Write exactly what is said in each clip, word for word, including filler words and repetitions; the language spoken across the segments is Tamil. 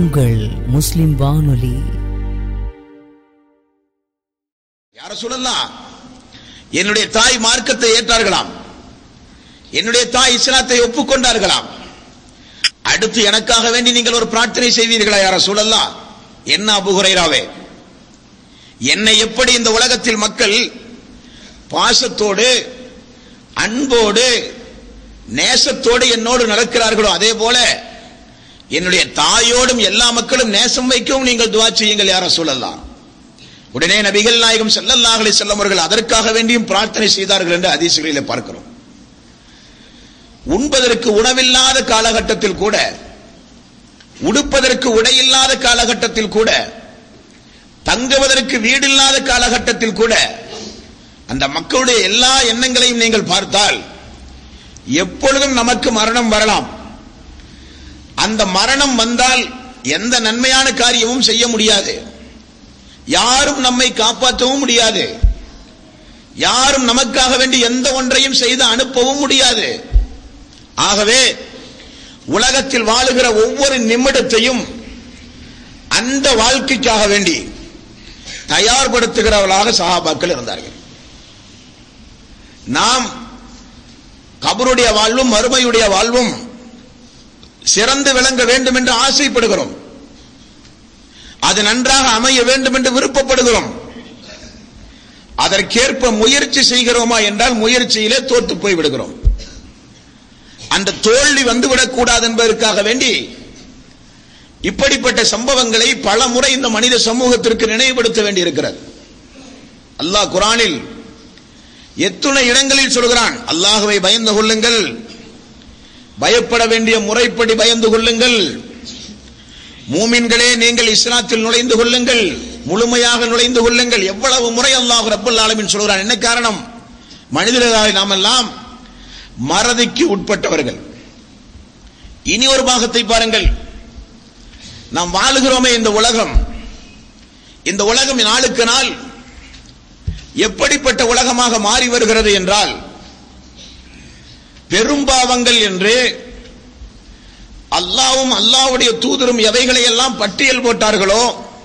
உங்கள் முஸ்லிம் வானொலி. யா ரசூலல்லாஹ், என்னுடைய தாய் மார்க்கத்தை ஏற்றார்களாம், என்னுடைய தாய் இஸ்லாத்தை ஒப்புக்கொண்டார்களாம். அடுத்து எனக்காக வேண்டி நீங்கள் ஒரு பிரார்த்தனை செய்வீர்களா யா ரசூலல்லாஹ்? என்ன அபூ ஹுரைராவே, என்னை எப்படி இந்த உலகத்தில் மக்கள் பாசத்தோடு அன்போடு நேசத்தோடு என்னோடு நடக்கிறார்களோ அதே போல என்னுடைய தாயோடும் எல்லா மக்களும் நேசம் வைக்கவும் நீங்கள் துஆ செய்யுங்கள் யா ரசூலல்லாஹ். உடனே நபிகள் நாயகம் ஸல்லல்லாஹு அலைஹி வஸல்லம் அவர்கள் அதற்காக வேண்டியும் பிரார்த்தனை செய்தார்கள் என்று ஹதீஸ்களிலே பார்க்கிறோம். உண்பதற்கு உணவில்லாத காலகட்டத்தில் கூட, உடுப்பதற்கு உடையில்லாத காலகட்டத்தில் கூட, தங்குவதற்கு வீடில்லாத காலகட்டத்தில் கூட அந்த மக்களுடைய எல்லா எண்ணங்களையும் நீங்கள் பார்த்தால் எப்பொழுதும் நமக்கு மரணம் வரலாம். அந்த மரணம் வந்தால் எந்த நன்மையான காரியமும் செய்ய முடியாது, யாரும் நம்மை காப்பாற்றவும் முடியாது, யாரும் நமக்காக வேண்டி எந்த ஒன்றையும் செய்து அனுப்பவும் முடியாது. ஆகவே உலகத்தில் வாழுகிற ஒவ்வொரு நிமிடத்தையும் அந்த வாழ்க்கைக்காக வேண்டி தயார்படுத்துகிறவர்களாக சஹாபாக்கள் இருந்தார்கள். நாம் கபருடைய வாழ்வும் மறுமையுடைய வாழ்வும் சிறந்து விளங்க வேண்டும் என்று ஆசைப்படுகிறோம், அது நன்றாக அமைய வேண்டும் என்று விருப்பப்படுகிறோம். அதற்கேற்ப முயற்சி செய்கிறோமா என்றால் முயற்சியிலே தோற்று போய் விடுகிறோம். அந்த தோல்வி வந்துவிடக் கூடாது என்பதற்காக வேண்டி இப்படிப்பட்ட சம்பவங்களை பல முறை இந்த மனித சமூகத்திற்கு நினைவுபடுத்த வேண்டி இருக்கிறது. அல்லாஹ் குர்ஆனில் எத்துணை இடங்களில் சொல்கிறான், அல்லாஹ்வை பயந்து கொள்ளுங்கள், பயப்பட வேண்டிய முறைப்படி பயந்து கொள்ளுங்கள், மூமின்களே நீங்கள் இஸ்லாத்தில் நுழைந்து கொள்ளுங்கள், முழுமையாக நுழைந்து கொள்ளுங்கள். எவ்வளவு முறை அல்லாஹ் ரப்பல் ஆலமீன் சொல்கிறான். என்ன காரணம்? மனிதர்களாக நாம் எல்லாம் மறதிக்கு உட்பட்டவர்கள். இனி ஒரு பாகத்தை பாருங்கள், நாம் வாழுகிறோமே இந்த உலகம், இந்த உலகம் நாளுக்கு நாள் எப்படிப்பட்ட உலகமாக மாறி வருகிறது என்றால், பெரும்பாவங்கள் என்று அல்லாஹ்வும் அல்லாஹ்வுடைய தூதரும் எவைகளை எல்லாம் பட்டியல் போட்டார்களோ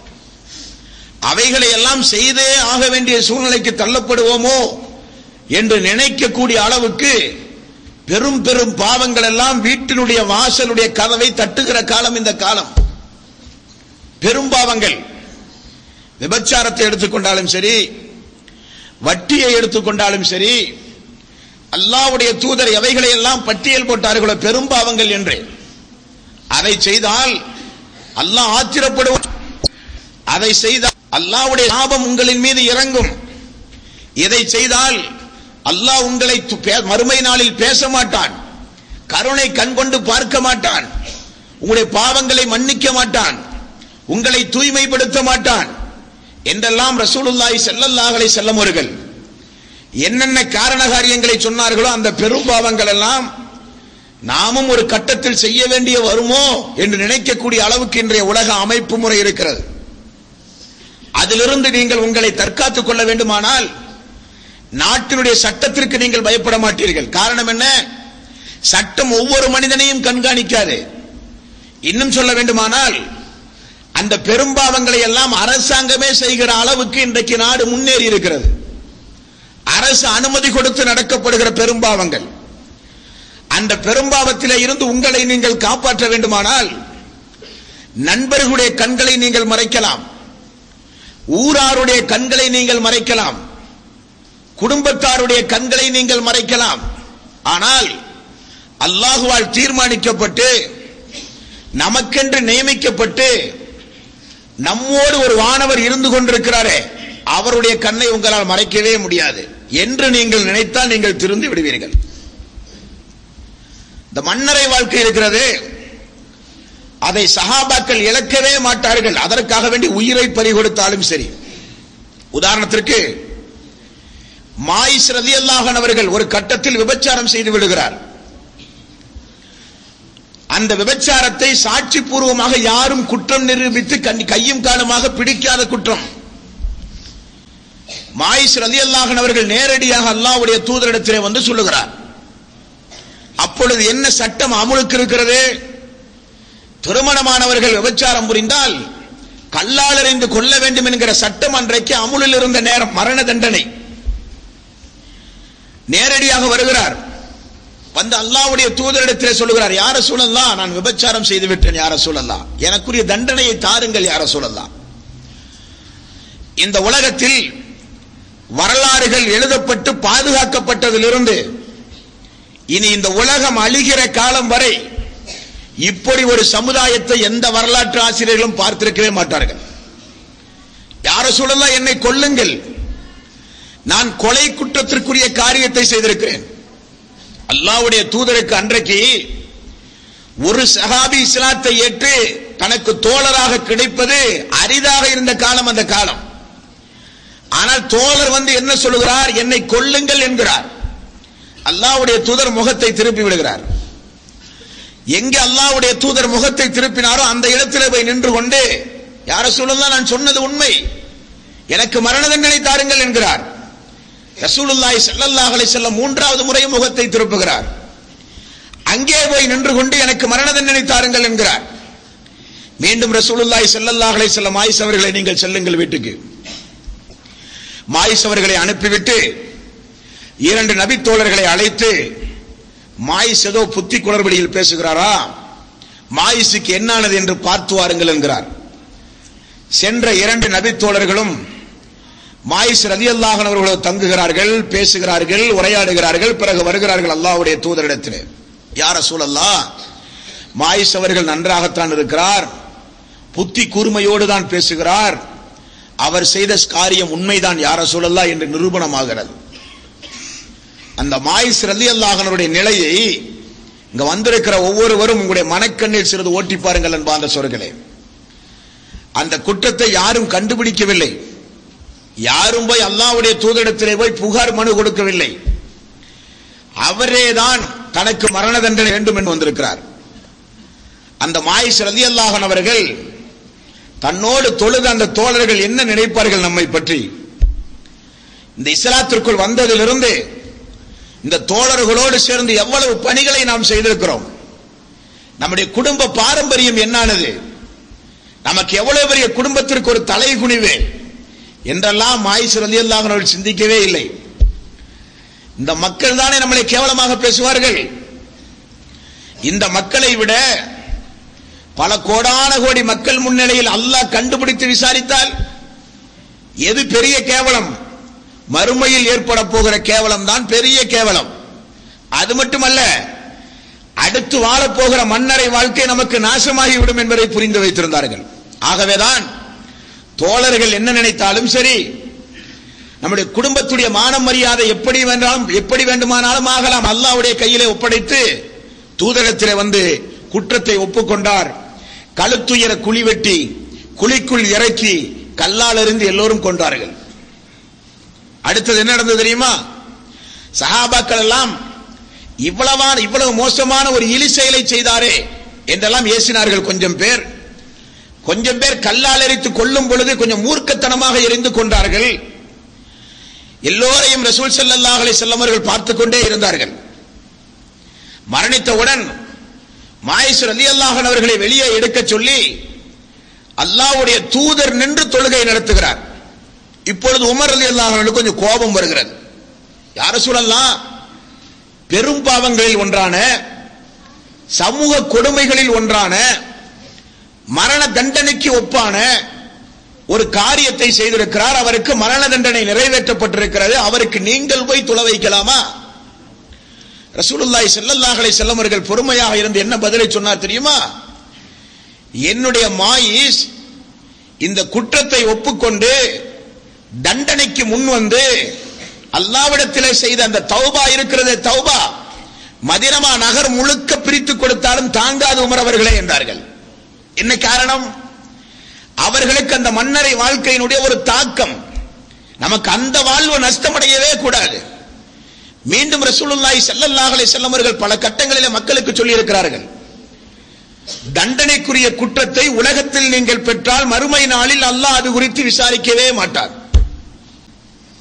அவைகளை எல்லாம் செய்தே ஆக வேண்டிய சூழ்நிலைக்கு தள்ளப்படுவோமோ என்று நினைக்கக்கூடிய அளவுக்கு பெரும் பெரும் பாவங்கள் எல்லாம் வீட்டினுடைய வாசலுடைய கதவை தட்டுகிற காலம் இந்த காலம். பெரும்பாவங்கள், விபச்சாரத்தை எடுத்துக்கொண்டாலும் சரி, வட்டியை எடுத்துக்கொண்டாலும் சரி, அல்லாஹ்வுடைய தூதர் எவைகளை எல்லாம் பட்டியல் போட்டார்களோ பெரும்பாவங்கள் என்று, அதை செய்தால் அல்லாஹ் ஆத்திரப்படுவான், அதை செய்தால் அல்லாஹ்வுடைய சாபம் உங்களின் மீது இறங்கும், இதை செய்தால் அல்லாஹ் உங்களை மறுமை நாளில் பேச மாட்டான், கருணை கண் கொண்டு பார்க்க மாட்டான், உங்களுடைய பாவங்களை மன்னிக்க மாட்டான், உங்களை தூய்மைப்படுத்த மாட்டான் என்றெல்லாம் ரசூலுல்லாஹி ஸல்லல்லாஹு அலைஹி வஸல்லம் அவர்கள் என்னென்ன காரண காரியங்களை சொன்னார்களோ அந்த பெரும் பாவங்கள் எல்லாம் நாமும் ஒரு கட்டத்தில் செய்ய வேண்டிய வருமோ என்று நினைக்கக்கூடிய அளவுக்கு இன்றைய உலக அமைப்பு முறை இருக்கிறது. அதிலிருந்து நீங்கள் உங்களை தற்காத்துக் கொள்ள வேண்டுமானால் நாட்டினுடைய சட்டத்திற்கு நீங்கள் பயப்பட மாட்டீர்கள். காரணம் என்ன? சட்டம் ஒவ்வொரு மனிதனையும் கண்காணிக்காது. இன்னும் சொல்ல வேண்டுமானால் அந்த பெரும்பாவங்களை எல்லாம் அரசாங்கமே செய்கிற அளவுக்கு இன்றைக்கு நாடு முன்னேறி இருக்கிறது. அரசு அனுமதி கொடுத்து நடக்கப்படுகிற பெரும்பாவங்கள், அந்த பெரும்பாவத்திலே இருந்து உங்களை நீங்கள் காப்பாற்ற வேண்டுமானால் நண்பர்களுடைய கண்களை நீங்கள் மறைக்கலாம், ஊராருடைய கண்களை நீங்கள் மறைக்கலாம், குடும்பத்தாருடைய கண்களை நீங்கள் மறைக்கலாம். ஆனால் அல்லாஹ்வால் தீர்மானிக்கப்பட்டு நமக்கென்று நியமிக்கப்பட்டு நம்மோடு ஒரு வானவர் இருந்து கொண்டிருக்கிறாரே, அவருடைய கண்ணை உங்களால் மறைக்கவே முடியாது என்று நீங்கள் நினைத்தால் நீங்கள் திருந்தி விடுவீர்கள். இந்த மன்னரை வாழ்க்கை இருக்கிறது, அதை சஹாபாக்கள் இழக்கவே மாட்டார்கள். அதற்காக வேண்டி உயிரை பறிகொடுத்தாலும் சரி. உதாரணத்திற்கு மாயிஸ் ரலியல்லாஹு அன்ஹு அவர்கள் ஒரு கட்டத்தில் விபச்சாரம் செய்து விடுகிறார். அந்த விபச்சாரத்தை சாட்சி பூர்வமாக யாரும் குற்றம் நிரூபித்து கையும் காலமாக பிடிக்காத குற்றம். மாயிஸ் ரலியல்லாஹு அன்ஹு அவர்கள் நேரடியாக அல்லாஹ்வுடைய தூதரிடத்திலே வந்து சொல்லுகிறார். அப்பொழுது என்ன சட்டம் அமலுக்கு இருக்கிறது? திருமணமானவர்கள் விபச்சாரம் புரிந்தால் கல்லால் எறிந்து கொள்ள வேண்டும் என்கிற சட்டம் அன்றைக்கு அமுலில் இருந்த நேரம், மரண தண்டனை. நேரடியாக வருகிறார், வந்து அல்லாஹ்வுடைய தூதரிடத்திலே சொல்லுகிறார், யா ரசூலல்லாஹ், நான் விபச்சாரம் செய்து விட்டேன் யா ரசூலல்லாஹ், எனக்குரிய தண்டனையை தாருங்கள் யா ரசூலல்லாஹ். இந்த உலகத்தில் வரலாறுகள் எழுதப்பட்டு பாதுகாக்கப்பட்டதிலிருந்து இனி இந்த உலகம் அழிகிற காலம் வரை இப்படி ஒரு சமுதாயத்தை எந்த வரலாற்று ஆசிரியர்களும் பார்த்திருக்கவே மாட்டார்கள். யா ரசூலல்லாஹ், என்னை கொல்லுங்கள், நான் கொலை குற்றத்திற்குரிய காரியத்தை செய்திருக்கிறேன். அல்லாஹ்வுடைய தூதருக்கு அன்றைக்கு ஒரு சஹாபி இஸ்லாத்தை ஏற்று தனக்கு தோழராக கிடைப்பது அரிதாக இருந்த காலம் அந்த காலம். ஆனால் தோழர் வந்து என்ன சொல்லுகிறார், என்னை கொல்லுங்கள் என்கிறார். அல்லாஹ்வுடைய தூதர் முகத்தை திருப்பி விடுகிறார். எங்கே அல்லாஹ்வுடைய தூதர் முகத்தை திருப்பினாரோ அந்த இடத்திலே போய் நின்று கொண்டு, யா ரசூலுல்லாஹ், நான் சொன்னது உண்மை, எனக்கு மரண தண்டனை தாருங்கள் என்கிறார். ரசூலுல்லாஹி ஸல்லல்லாஹு அலைஹி வஸல்லம் மூன்றாவது முறை முகத்தை திருப்புகிறார். அங்கே போய் நின்று கொண்டு எனக்கு மரண தண்டனை தாருங்கள் என்கிறார். மீண்டும் ரசூலுல்லாஹி ஸல்லல்லாஹு அலைஹி வஸல்லம், மாயிஸ் அவர்களை நீங்கள் செல்லுங்கள் வீட்டுக்கு. மாயிஸ் அவர்களை அனுப்பிவிட்டு இரண்டு நபி தோழர்களை அழைத்து, மாயிஸ் ஏதோ புத்தி குளறுபடியில் பேசுகிறாரா, மாயிஸுக்கு என்னானது என்று பார்த்து வாருங்கள் என்கிறார். சென்ற இரண்டு நபி தோழர்களும் மாயிஸ் ரலியல்லாஹு அன்ஹு அவர்களோடு தங்குகிறார்கள், பேசுகிறார்கள், உரையாடுகிறார்கள். பிறகு வருகிறார்கள் அல்லாஹ்வுடைய தூதரிடத்திலே. யா ரசூலல்லாஹ், மாயிஸ் அவர்கள் நன்றாகத்தான் இருக்கிறார், புத்தி கூர்மையோடு தான் பேசுகிறார், அவர் செய்த காரியம் உண்மைதான் யா ரசூலல்லாஹ் என்று நிரூபணமாகிறது. அந்த மாயிஸ் ரலியல்லாஹு அன்ஹுடைய நிலையை இங்க வந்திருக்கிற ஒவ்வொருவரும் உங்களுடைய மனக்கண்ணில் சிறிது ஓட்டி பாருங்கள் அன்பார்ந்த சோர்களே. அந்த குற்றத்தை யாரும் கண்டுபிடிக்கவில்லை, யாரும் போய் அல்லாஹ்வுடைய தூதரிடத்திலே போய் புகார் மனு கொடுக்கவில்லை. அவரேதான் தனக்கு மரண தண்டனை வேண்டும் என்று வந்திருக்கிறார். அந்த மாயிஸ் ரலியல்லாஹு அன்ஹு அவர்கள் தன்னோடு தொழுத அந்த தோழர்கள் என்ன நினைப்பார்கள் நம்மை பற்றி? இந்த இஸ்லாத்திற்குள் வந்ததிலிருந்து இந்த தோழர்களோடு சேர்ந்து எவ்வளவு பணிகளை நாம் செய்திருக்கிறோம், நம்முடைய குடும்ப பாரம்பரியம் என்னானது, நமக்கு எவ்வளவு பெரிய குடும்பத்திற்கு ஒரு தலைகுனிவு என்றெல்லாம் மாயிஸ் ரலியல்லாஹு அன்ஹு அவர்கள் சிந்திக்கவே இல்லை. இந்த மக்கள் தானே நம்மளை கேவலமாக பேசுவார்கள். இந்த மக்களை விட பல கோடான கோடி மக்கள் முன்னிலையில் அல்லாஹ் கண்டுபிடித்து விசாரித்தால் எது பெரிய கேவலம்? மறுமையில் ஏற்பட போகிற கேவலம் தான் பெரிய கேவலம். அது மட்டுமல்ல, அடுத்து வாழப்போகிற மன்னரை வாழ்க்கை நமக்கு நாசமாகிவிடும் என்பதை புரிந்து வைத்திருந்தார்கள். ஆகவேதான் தோழர்கள் என்ன நினைத்தாலும் சரி, நம்முடைய குடும்பத்துடைய மான மரியாதை எப்படி வேண்டாலும் எப்படி வேண்டுமானாலும் ஆகலாம், அல்லாஹ்வுடைய கையிலே ஒப்படைத்து தூதரத்திலே வந்து குற்றத்தை ஒப்புக்கொண்டார். கழுத்துயர குழி வெட்டி குழிக்குள் இறக்கி கல்லால் எறிந்து எல்லோரும் கொண்டார்கள். அடுத்தது என்ன நடந்தது தெரியுமா? சஹாபாக்கள் எல்லாம் இவ்வளவான இவ்வளவு மோசமான ஒரு இழி செயலை செய்தாரே என்றெல்லாம் ஏசினார்கள். கொஞ்சம் பேர் கொஞ்சம் பேர் கல்லால் எறித்து கொல்லும் பொழுது கொஞ்சம் மூர்க்கத்தனமாக எரிந்து கொண்டார்கள். எல்லோரையும் ரசூல் ஸல்லல்லாஹு அலைஹி வஸல்லம் அவர்கள் பார்த்துக் கொண்டே இருந்தார்கள். மரணித்தவுடன் மாயிஸ் ரலியல்லாஹு அன்ஹு அவர்களை வெளியே எடுக்க சொல்லி அல்லாஹ்வுடைய தூதர் நின்று தொழுகை நடத்துகிறார். இப்பொழுது உமர் ரலியல்லாஹு அன்ஹு கொஞ்சம் கோபம் வருகிறது. யா ரசூலல்லாஹ், பெரும் பாவங்களில் ஒன்றான சமூக கொடுமைகளில் ஒன்றான மரண தண்டனைக்கு ஒப்பான ஒரு காரியத்தை செய்திருக்கிறார், அவருக்கு மரண தண்டனை நிறைவேற்றப்பட்டிருக்கிறது, அவருக்கு நீங்கள் போய் தொழ வைக்கலாமா? ரசூலுல்லாஹி ஸல்லல்லாஹு அலைஹி வஸல்லம் அவர்கள் பொறுமையாக இருந்து என்ன பதிலை சொன்னார் தெரியுமா? என்னுடைய மாயிஸ் இந்த குற்றத்தை ஒப்புக்கொண்டு தண்டனைக்கு முன் வந்து அல்லாஹ்விடத்திலே செய்த அந்த தௌபா இருக்கிறதே, தௌபா மதீனா நகர் முழுக்க பிரித்து கொடுத்தாலும் தாங்காது உமர் அவர்களே என்றார்கள். என்ன காரணம்? அவர்களுக்கு அந்த மன்னரை வாழ்க்கையினுடைய ஒரு தாக்கம். நமக்கு அந்த வாழ்வு நஷ்டமடையவே கூடாது. மீண்டும் ரசூலுல்லாஹி ஸல்லல்லாஹு அலைஹி வஸல்லம் அவர்கள் பல கட்டங்களிலே மக்களுக்கு சொல்லி இருக்கிறார்கள், தண்டனைக்குரிய குற்றத்தை உலகத்தில் நீங்கள் பெற்றால் மறுமை நாளில் அல்லாஹ் அது குறித்து விசாரிக்கவே மாட்டார்.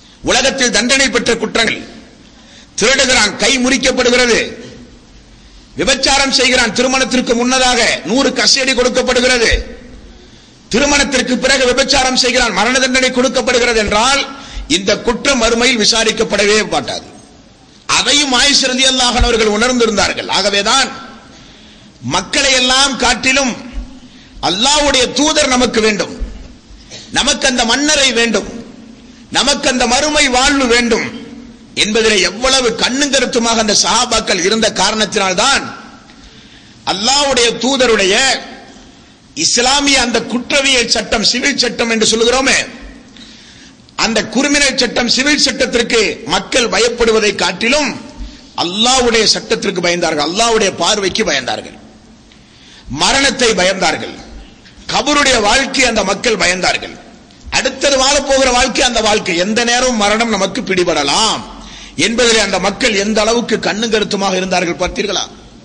உலகத்தில் தண்டனை பெற்ற குற்றங்கள், திருடுகிறான் கை முறிக்கப்படுகிறது, விபச்சாரம் செய்கிறான், திருமணத்திற்கு முன்னதாக நூறு கசையடி கொடுக்கப்படுகிறது, திருமணத்திற்கு பிறகு விபச்சாரம் செய்கிறான், மரண தண்டனை கொடுக்கப்படுகிறது என்றால் இந்த குற்றம் மறுமையில் விசாரிக்கப்படவே மாட்டாது. அதையும் ஆயிஷா ரலியல்லாஹு அன்ஹா அவர்கள் உணர்ந்திருந்தார்கள். ஆகவேதான் மக்களை எல்லாம் காட்டிலும் அல்லாஹ்வுடைய தூதர் நமக்கு வேண்டும், நமக்கு அந்த மன்னரை வேண்டும், நமக்கு அந்த மறுமை வாழ்வு வேண்டும் என்பதிலே எவ்வளவு கண்ணும் கருத்துமாக அந்த சஹாபாக்கள் இருந்த காரணத்தினால்தான் அல்லாஹ்வுடைய தூதருடைய இஸ்லாமிய அந்த குற்றவியல் சட்டம், சிவில் சட்டம் என்று சொல்லுகிறோமே, அந்த கிரிமினல் சட்டம், சிவில் சட்டத்திற்கு மக்கள் பயப்படுவதை காட்டிலும் அல்லாஹ்வுடைய சட்டத்திற்கு பயந்தார்கள், அல்லாஹ்வுடைய பார்வைக்கு பயந்தார்கள், மரணத்தை பயந்தார்கள், கபருடைய வாழ்க்கை அந்த மக்கள் பயந்தார்கள். அடுத்தது வாழப் போகிற வாழ்க்கை, அந்த வாழ்க்கை எந்த நேரமும் மரணம் நமக்கு பிடிபடலாம் என்பதில் அந்த மக்கள் எந்த அளவுக்கு கண்ணும் கருத்துமாக இருந்தார்கள் பார்த்தீர்களா?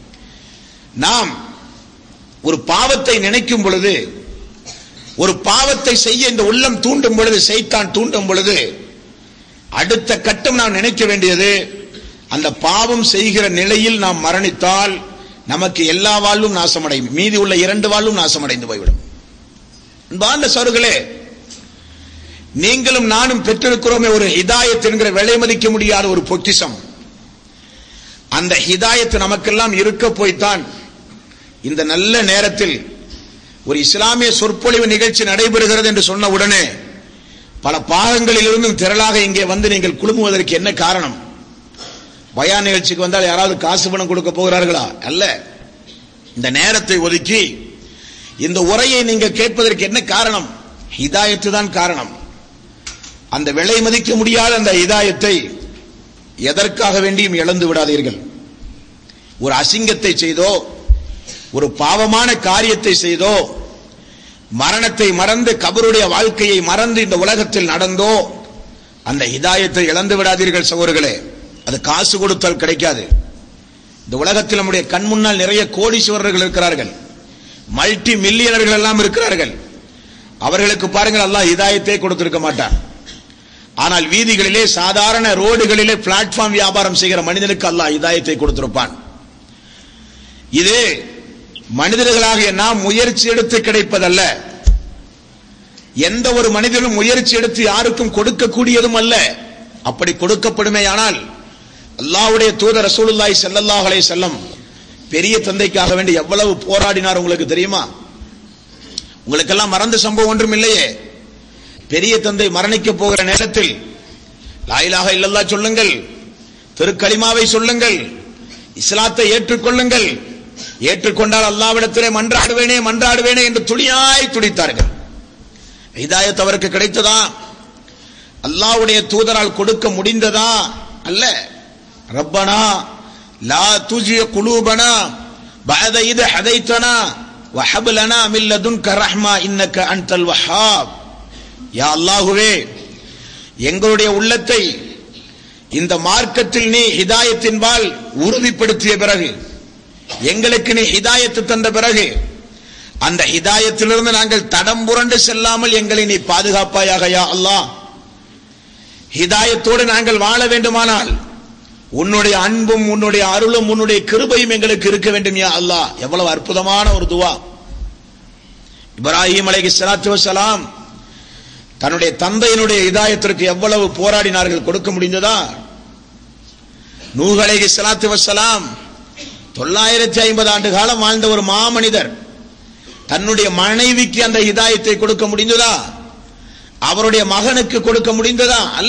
நாம் ஒரு பாவத்தை நினைக்கும் பொழுது, ஒரு பாவத்தை செய்ய இந்த உள்ளம் தூண்டும் பொழுது, சைத்தான் தூண்டும் பொழுது, அடுத்த கட்டம் நாம் நினைக்க வேண்டியது, அந்த பாவம் செய்கிற நிலையில் நாம் மரணித்தால் நமக்கு எல்லா வாழ்வும் நாசமடையும், மீதி உள்ள இரண்டு வாழ்வும் நாசமடைந்து போய்விடும். அன்பார்ந்த சகோதரர்களே, நீங்களும் நானும் பெற்றிருக்கிறோமே ஒரு ஹிதாயத் என்கிற விலை மதிக்க முடியாத ஒரு பொக்கிஷம். அந்த ஹிதாயத் நமக்கெல்லாம் இருக்க போய்த்தான் இந்த நல்ல நேரத்தில் ஒரு இஸ்லாமிய சொற்பொழிவு நிகழ்ச்சி நடைபெறுகிறது என்று சொன்ன உடனே பல பாகங்களிலிருந்தும் திரளாக இங்கே வந்து நீங்கள் குழுமுவதற்கு என்ன காரணம்? பயான் நிகழ்ச்சிக்கு வந்தால் யாராவது காசு பணம் கொடுக்க போகிறார்களா? அல்ல. இந்த நேரத்தை ஒதுக்கி இந்த உரையை நீங்கள் கேட்பதற்கு என்ன காரணம்? ஹிதாயத்து தான் காரணம். அந்த விலை மதிக்க முடியாத அந்த ஹிதாயத்தை எதற்காக வேண்டியும் இழந்து விடாதீர்கள். ஒரு அசிங்கத்தை செய்தோ, ஒரு பாவமான காரியத்தை செய்தோ, மரணத்தை மறந்து கபருடைய வாழ்க்கையை மறந்து இந்த உலகத்தில் நடந்தோ அந்த ஹிதாயத்தை இழந்து விடாதீர்கள் சகோதரர்களே. அது காசு கொடுத்தால் கிடைக்காது. இந்த உலகத்தில் நம்முடைய கண் முன்னால் நிறைய கோடீஸ்வரர்கள் இருக்கிறார்கள், மல்டி மில்லியனர்கள் எல்லாம் இருக்கிறார்கள். அவர்களுக்கு பாருங்கள், அல்லாஹ் ஹிதாயத்தை கொடுத்திருக்க மாட்டான். ஆனால் வீதிகளிலே, சாதாரண ரோடுகளிலே பிளாட்ஃபார்ம் வியாபாரம் செய்கிற மனிதனுக்கு அல்லாஹ் ஹிதாயத்தை கொடுத்திருப்பான். இது மனிதர்களாகிய நாம் முயற்சி எடுத்து கிடைப்பதல்ல. எந்த ஒரு மனிதனும் முயற்சி எடுத்து யாருக்கும் கொடுக்கக்கூடியதும் அல்ல. அப்படி கொடுக்கப்படுமேயானால் அல்லாஹ்வுடைய தூதர் ரசூலுல்லாஹி ஸல்லல்லாஹு அலைஹி வஸல்லம் பெரிய தந்தைக்காக வேண்டி எவ்வளவு போராடினார் உங்களுக்கு தெரியுமா? உங்களுக்கெல்லாம் மறந்த சம்பவம் ஒன்றும் இல்லையே. பெரிய தந்தை மரணிக்க போகிற நேரத்தில் லா இலாஹா இல்லல்லாஹ் சொல்லுங்கள், திருக்கலிமாவை சொல்லுங்கள், இஸ்லாத்தை ஏற்றுக்கொள்ளுங்கள், ஏற்றுக்கொண்டால் அல்லாஹ்விடத்திலே மன்றாடுவேனே மன்றாடுவேனே என்று துடியாய் துடித்தார்கள். ஹிதாயத் அவருக்கு கிடைத்ததா? அல்லாஹ்வுடைய தூதரால் கொடுக்க முடிந்ததா? அல்ல. ரப்பனா லா துஜி குலூபனா பஅத இத ஹதைதனா வஹப் லனா மின் லதுன்க ரஹ்மா இன்னக அன்தல் வஹ்ஹாப். யா அல்லாஹ்வே, எங்களுடைய உள்ளத்தை இந்த மார்க்கத்தில் நீ ஹிதாயத்தின்பால் உறுதிப்படுத்திய பிறகு, எங்களுக்கு நீ ஹிதாயத்து தந்த பிறகு, அந்த ஹிதாயத்திலிருந்து நாங்கள் தடம் புரண்டு செல்லாமல் எங்களை நீ பாதுகாப்பாயாக யா அல்லாஹ். ஹிதாயத்தோடு நாங்கள் வாழ வேண்டுமானால் உன்னுடைய அன்பும் உன்னுடைய அருளும் உன்னுடைய கிருபையும் எங்களுக்கு இருக்க வேண்டும் யா அல்லாஹ். எவ்வளவு அற்புதமான ஒரு துவா. இப்ராஹிம் அலைஹிஸ்ஸலாத்து வஸ்ஸலாம் தன்னுடைய தந்தையினுடைய ஹிதாயத்திற்கு எவ்வளவு போராடினார்கள், கொடுக்க முடிந்ததா? நூஹ் அலைஹிஸ்ஸலாத்து வஸ்ஸலாம் தொள்ளாயிரத்தி ஐம்பது ஆண்டு காலம் வாழ்ந்த ஒரு மாமனிதர், தன்னுடைய மனைவிக்கு அந்த ஹிதாயத்தை கொடுக்க முடிந்ததா? அவருடைய மகனுக்கு கொடுக்க முடிந்ததா? அல்ல.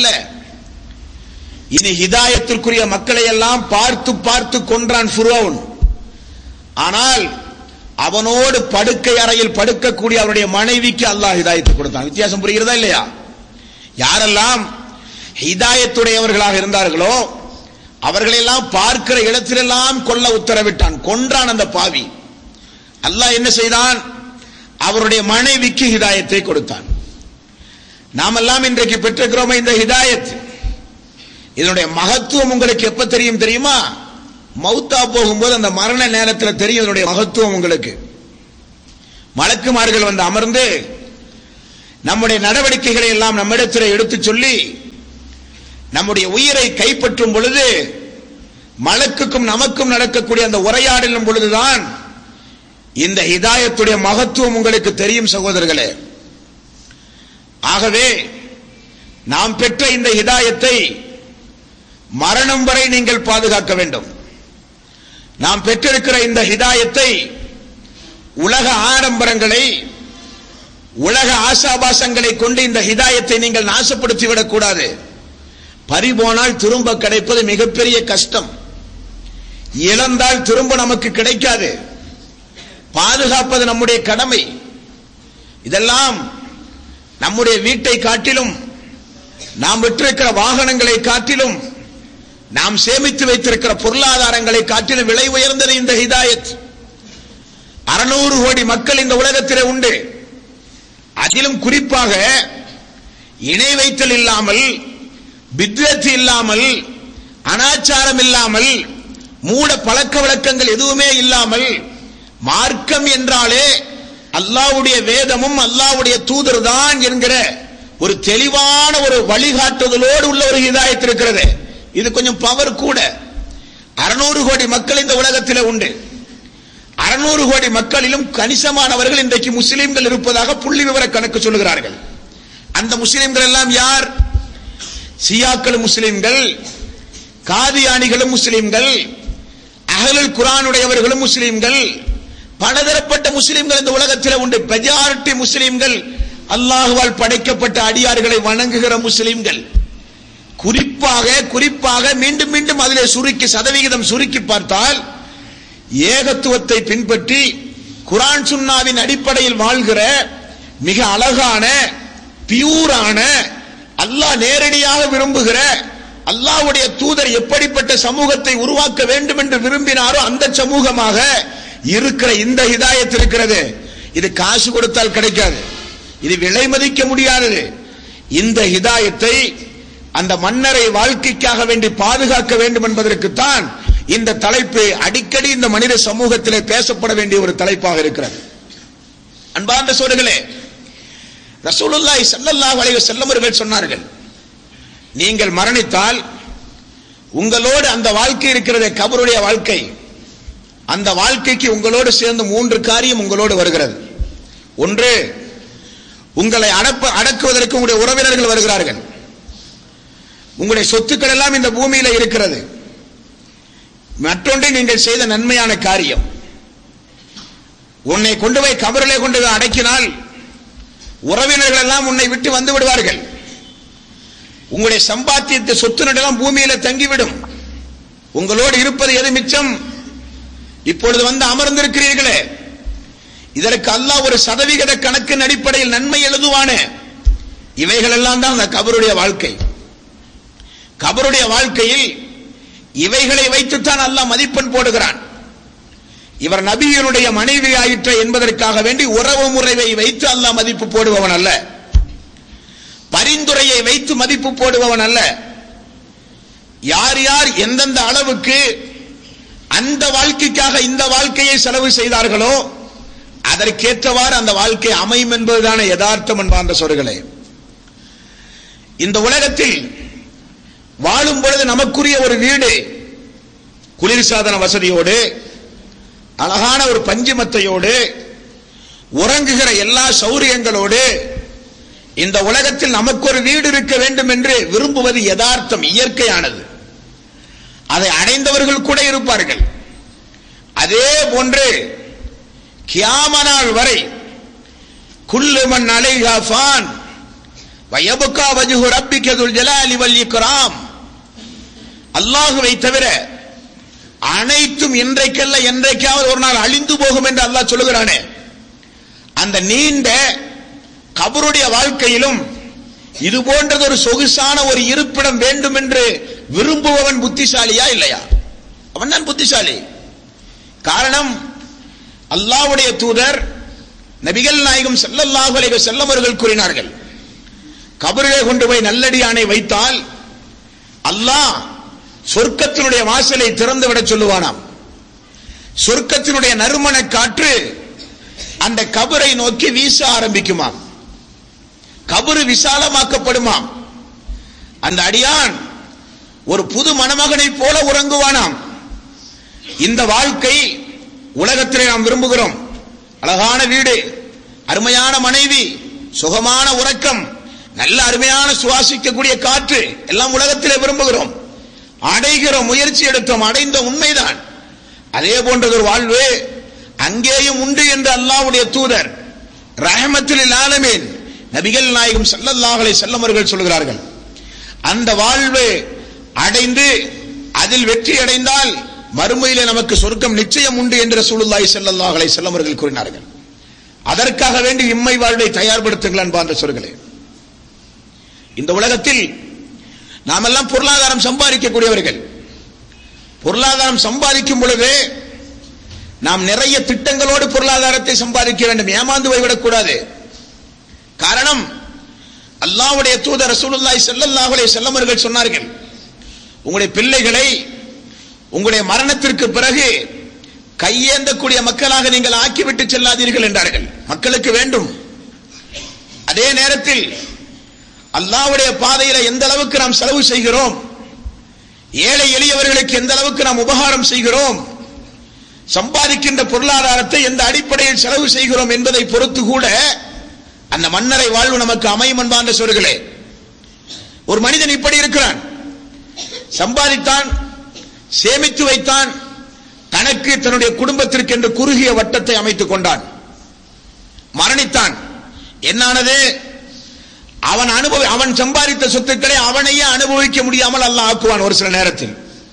இனி ஹிதாயத்திற்குரிய மக்களை எல்லாம் பார்த்து பார்த்து கொன்றான் ஃபிரௌன். ஆனால் அவனோடு படுக்கை அறையில் படுக்கக்கூடிய அவருடைய மனைவிக்கு அல்லாஹ் ஹிதாயத்தை கொடுத்தான். வித்தியாசம் புரிகிறதா இல்லையா? யாரெல்லாம் ஹிதாயத்துடையவர்களாக இருந்தார்களோ அவர்களெல்லாம் பார்க்கிற இடத்திலெல்லாம் கொல்ல உத்தரவிட்டான், கொன்றான் அந்த பாவி. அல்லாஹ் என்ன செய்தான்? அவருடைய மனைவிக்கு ஹிதாயத்தை கொடுத்தான். நாமெல்லாம் இன்றைக்கு பெற்றிருக்கிறோமே இந்த ஹிதாயத், இதனுடைய மகத்துவம் உங்களுக்கு எப்ப தெரியும் தெரியுமா? மௌத்தா போகும்போது அந்த மரண நேரத்தில் தெரியும் இதனுடைய மகத்துவம் உங்களுக்கு. மலக்குமார்கள் வந்து அமர்ந்து நம்முடைய நடவடிக்கைகளை எல்லாம் நம்மிடத்தில் எடுத்து சொல்லி நம்முடைய உயிரை கைப்பற்றும் பொழுது மலக்குக்கும் நமக்கும் நடக்கக்கூடிய அந்த உரையாடலும் பொழுதுதான் இந்த ஹிதாயத்துடைய மகத்துவம் உங்களுக்கு தெரியும் சகோதரர்களே. ஆகவே நாம் பெற்ற இந்த ஹிதாயத்தை மரணம் வரை நீங்கள் பாதுகாக்க வேண்டும். நாம் பெற்றிருக்கிற இந்த ஹிதாயத்தை உலக ஆடம்பரங்களை, உலக ஆசாபாசங்களை கொண்டு இந்த ஹிதாயத்தை நீங்கள் நாசப்படுத்திவிடக் கூடாது. பறிபோனால் திரும்ப கிடைப்பது மிகப்பெரிய கஷ்டம். இழந்தால் திரும்ப நமக்கு கிடைக்காது. பாதுகாப்பது நம்முடைய கடமை. இதெல்லாம் நம்முடைய வீட்டை காட்டிலும், நாம் பெற்றிருக்கிற வாகனங்களை காட்டிலும், நாம் சேமித்து வைத்திருக்கிற பொருளாதாரங்களை காட்டிலும் விலை உயர்ந்தது இந்த ஹிதாயத். அறுநூறு கோடி மக்கள் இந்த உலகத்திலே உண்டு. அதிலும் குறிப்பாக இணை வைத்தல் இல்லாமல், பித்அத் இல்லாமல், அனாச்சாரம் இல்லாமல், மூட பழக்க வழக்கங்கள் எதுவுமே இல்லாமல், மார்க்கம் என்றாலே அல்லாஹ்வுடைய வேதமும் அல்லாஹ்வுடைய தூதர் தான் என்கிற ஒரு தெளிவான ஒரு வழிகாட்டுதலோடு உள்ள ஒரு ஹிதாயத் இருக்கிறது. இது கொஞ்சம் பவர் கூட. அறுநூறு கோடி மக்கள் இந்த உலகத்தில் உண்டு. அறுநூறு கோடி மக்களிலும் கணிசமானவர்கள் இன்றைக்கு முஸ்லிம்கள் இருப்பதாக புள்ளி விவர கணக்கு சொல்லுகிறார்கள். அந்த முஸ்லிம்கள் எல்லாம் யார்? சியாக்களும் முஸ்லிம்கள், காதியானிகளும் முஸ்லிம்கள், அஹ்லுல் குர்ஆனுடையவர்களும் முஸ்லிம்கள், பலதரப்பட்ட முஸ்லிம்கள் இந்த உலகத்தில் உண்டு. மெஜாரிட்டி முஸ்லிம்கள் அல்லாஹ்வால் படைக்கப்பட்ட அடியார்களை வணங்குகிற முஸ்லிம்கள். குறிப்பாக குறிப்பாக மீண்டும் மீண்டும் அதிலே சுருக்கி சதவிகிதம் சுருக்கி பார்த்தால், ஏகத்துவத்தை பின்பற்றி குர்ஆன் சுன்னாவின் அடிப்படையில் வாழ்கிற மிக அழகான, பியூரான, அல்லாஹ் நேரடியாக விரும்புகிற, அல்லாஹ்வுடைய தூதர் எப்படிப்பட்ட சமூகத்தை உருவாக்க வேண்டும் என்று விரும்பினாரோ அந்த சமூகமாக இருக்கிற இந்த ஹிதாயத் இருக்கிறது. இது காசு கொடுத்தால் கிடைக்காது. இது விலை மதிக்க முடியாதது. இந்த ஹிதாயத்தை அந்த மன்னரை வாழ்க்கைக்காக வேண்டி பாதுகாக்க வேண்டும் என்பதற்குத்தான் இந்த தலைப்பு அடிக்கடி இந்த மனித சமூகத்திலே பேசப்பட வேண்டிய ஒரு தலைப்பாக இருக்கிறது. அன்பார்ந்த சோதர்களே, ரசூலுல்லாஹி ஸல்லல்லாஹு அலைஹி வஸல்லம் அவர்கள் சொன்னார்கள், நீங்கள் மரணித்தால் உங்களோடு அந்த வாழ்க்கை இருக்கிறதே, கபருடைய வாழ்க்கை, அந்த வாழ்க்கைக்கு உங்களோடு சேர்ந்து மூன்று காரியம் உங்களோடு வருகிறது. ஒன்று, உங்களை அடப்ப அடக்குவதற்கு உங்களுடைய உறவினர்கள் வருகிறார்கள். உங்களுடைய சொத்துக்கள் எல்லாம் இந்த பூமியில இருக்கிறது. மற்றொன்று, நீங்கள் செய்த நன்மையான காரியம். உன்னை கொண்டு போய் கபரிலே கொண்டு போய் அடக்கினால் உறவினர்கள் எல்லாம் உன்னை விட்டு வந்து விடுவார்கள். உங்களுடைய சம்பாத்தியத்தை சொத்து நடலாம் பூமியில தங்கிவிடும். உங்களோடு இருப்பது எது மிச்சம்? இப்பொழுது வந்து அமர்ந்திருக்கிறீர்களே, இதற்கு அல்லாஹ் ஒரு சதவிகித கணக்கின் அடிப்படையில் நன்மை எழுதுவான. இவைகள் எல்லாம் தான் அந்த கபருடைய வாழ்க்கை. கபருடைய வாழ்க்கையில் இவைகளை வைத்துத்தான் அல்லாஹ் மதிப்பெண் போடுகிறான். இவர் நபியினுடைய மனைவி ஆயிற்ற என்பதற்காக வேண்டி உறவு முறையை வைத்து அல்லாஹ் மதிப்பு போடுபவன் அல்ல. பரிந்துரையை வைத்து மதிப்பு போடுபவன் அல்ல. யார் யார் எந்தெந்த அளவுக்கு அந்த வாழ்க்கைக்காக இந்த வாழ்க்கையை செலவு செய்தார்களோ அதற்கேற்றவாறு அந்த வாழ்க்கை அமையும் என்பதுதான யதார்த்தம். என்பார்ந்த சொற்களே, இந்த உலகத்தில் வாழும் பொழுது நமக்குரிய ஒரு வீடு, குளிர்சாதன வசதியோடு, அழகான ஒரு பஞ்சுமத்தையோடு, உறங்குகிற எல்லா சௌரியங்களோடு இந்த உலகத்தில் நமக்கு ஒரு வீடு இருக்க வேண்டும் என்று விரும்புவது யதார்த்தம், இயற்கையானது. அதை அடைந்தவர்கள் கூட இருப்பார்கள். அதே போன்று கியாமத் நாள் வரை குல்லு மன் அலைஹா ஃபான் வ யப்கா வஜ்ஹு ரப்பிக துல் ஜலாலி வல் இக்ராம், அல்லாஹ்வை தவிர அனைத்தும் இன்றைக்கல்ல என்றைக்காவது ஒரு நாள் அழிந்து போகும் என்று அல்லாஹ் சொல்லுகிறானே, அந்த நீண்ட கபருடைய வாழ்க்கையிலும் இது போன்றது ஒரு சொகுசான ஒரு இருப்பிடம் வேண்டும் என்று விரும்புபவன் புத்திசாலியா இல்லையா? அவன் தான் புத்திசாலி. காரணம், அல்லாஹ்வுடைய தூதர் நபிகள் நாயகம் ஸல்லல்லாஹு அலைஹி வஸல்லம் அவர்கள் கூறினார்கள், கபரிலே கொண்டு போய் நல்லடியானை வைத்தால் அல்லாஹ் சொர்க்கத்தினுடைய வாசலை திறந்து விட சொல்லுவானாம். சொர்க்கத்தினுடைய நறுமண காற்று அந்த கபரை நோக்கி வீச ஆரம்பிக்குமாம். கபரு விசாலமாக்கப்படுமாம். அந்த அடியான் ஒரு புது மணமகனை போல உறங்குவானாம். இந்த வாழ்க்கை உலகத்திலே நாம் விரும்புகிறோம். அழகான வீடு, அருமையான மனைவி, சுகமான உறக்கம், நல்ல அருமையான சுவாசிக்கக்கூடிய காற்று எல்லாம் உலகத்திலே விரும்புகிறோம், அடைகிறோம், முயற்சி எடுத்தோம், அடைந்த உண்மைதான். அதே போன்றது ஒரு வாழ்வு அங்கேயும் உண்டு என்று அல்லாஹ்வுடைய தூதர் ரஹ்மத்துல் ஆலமீன் நபிகள் நாயகம் ஸல்லல்லாஹு அலைஹி வஸல்லம் அவர்கள் சொல்கிறார்கள். அந்த வாழ்வு அடைந்து அதில் வெற்றி அடைந்தால் மறுமையிலே நமக்கு சொர்க்கம் நிச்சயம் உண்டு என்று ரசூலுல்லாஹி ஸல்லல்லாஹு அலைஹி வஸல்லம் அவர்கள் கூறினார்கள். அதற்காக வேண்டி இம்மை வாழ்வை தயார்படுத்துங்கள் அன்பார்ந்த சொர்களே. இந்த உலகத்தில் நாமெல்லாம் பொருளாதாரம் சம்பாதிக்கக்கூடியவர்கள். பொருளாதாரம் சம்பாதிக்கும் பொழுது நாம் நிறைய திட்டங்களோடு பொருளாதாரத்தை சம்பாதிக்க வேண்டும், ஏமாந்து போய்விடக்கூடாது. காரணம், அல்லாஹ்வுடைய தூதர் ரசூலுல்லாஹி ஸல்லல்லாஹு அலைஹி வஸல்லம் அவர்கள் சொன்னார்கள், உங்களுடைய பிள்ளைகளை உங்களுடைய மரணத்திற்கு பிறகு கையேந்தக்கூடிய மக்களாக நீங்கள் ஆக்கிவிட்டு செல்லாதீர்கள் என்றார்கள். மக்களுக்கு வேண்டும். அதே நேரத்தில் அல்லாஹ்வுடைய பாதையில எந்த அளவுக்கு நாம் செலவு செய்கிறோம், ஏழை எளியவர்களுக்கு எந்த அளவுக்கு நாம் உபகாரம் செய்கிறோம், சம்பாதிக்கின்ற பொருளாதாரத்தை எந்த அடிப்படையில் செலவு செய்கிறோம் என்பதை பொறுத்து கூட அந்த மன்னரை வாழ்வு நமக்கு அமையும் அன்பார்ந்த சொர்களே. ஒரு மனிதன் இப்படி இருக்கிறான், சம்பாதித்தான், சேமித்து வைத்தான், தனக்கு தன்னுடைய குடும்பத்திற்கு என்று குறுகிய வட்டத்தை அமைத்துக் கொண்டான், மரணித்தான். என்னானது? அவன் அனுபவி அவன் சம்பாதித்த சொத்துக்களை அவனையே அனுபவிக்க முடியாமல் அல்லாஹ் ஆக்குவான். ஒரு சில நேரத்தில்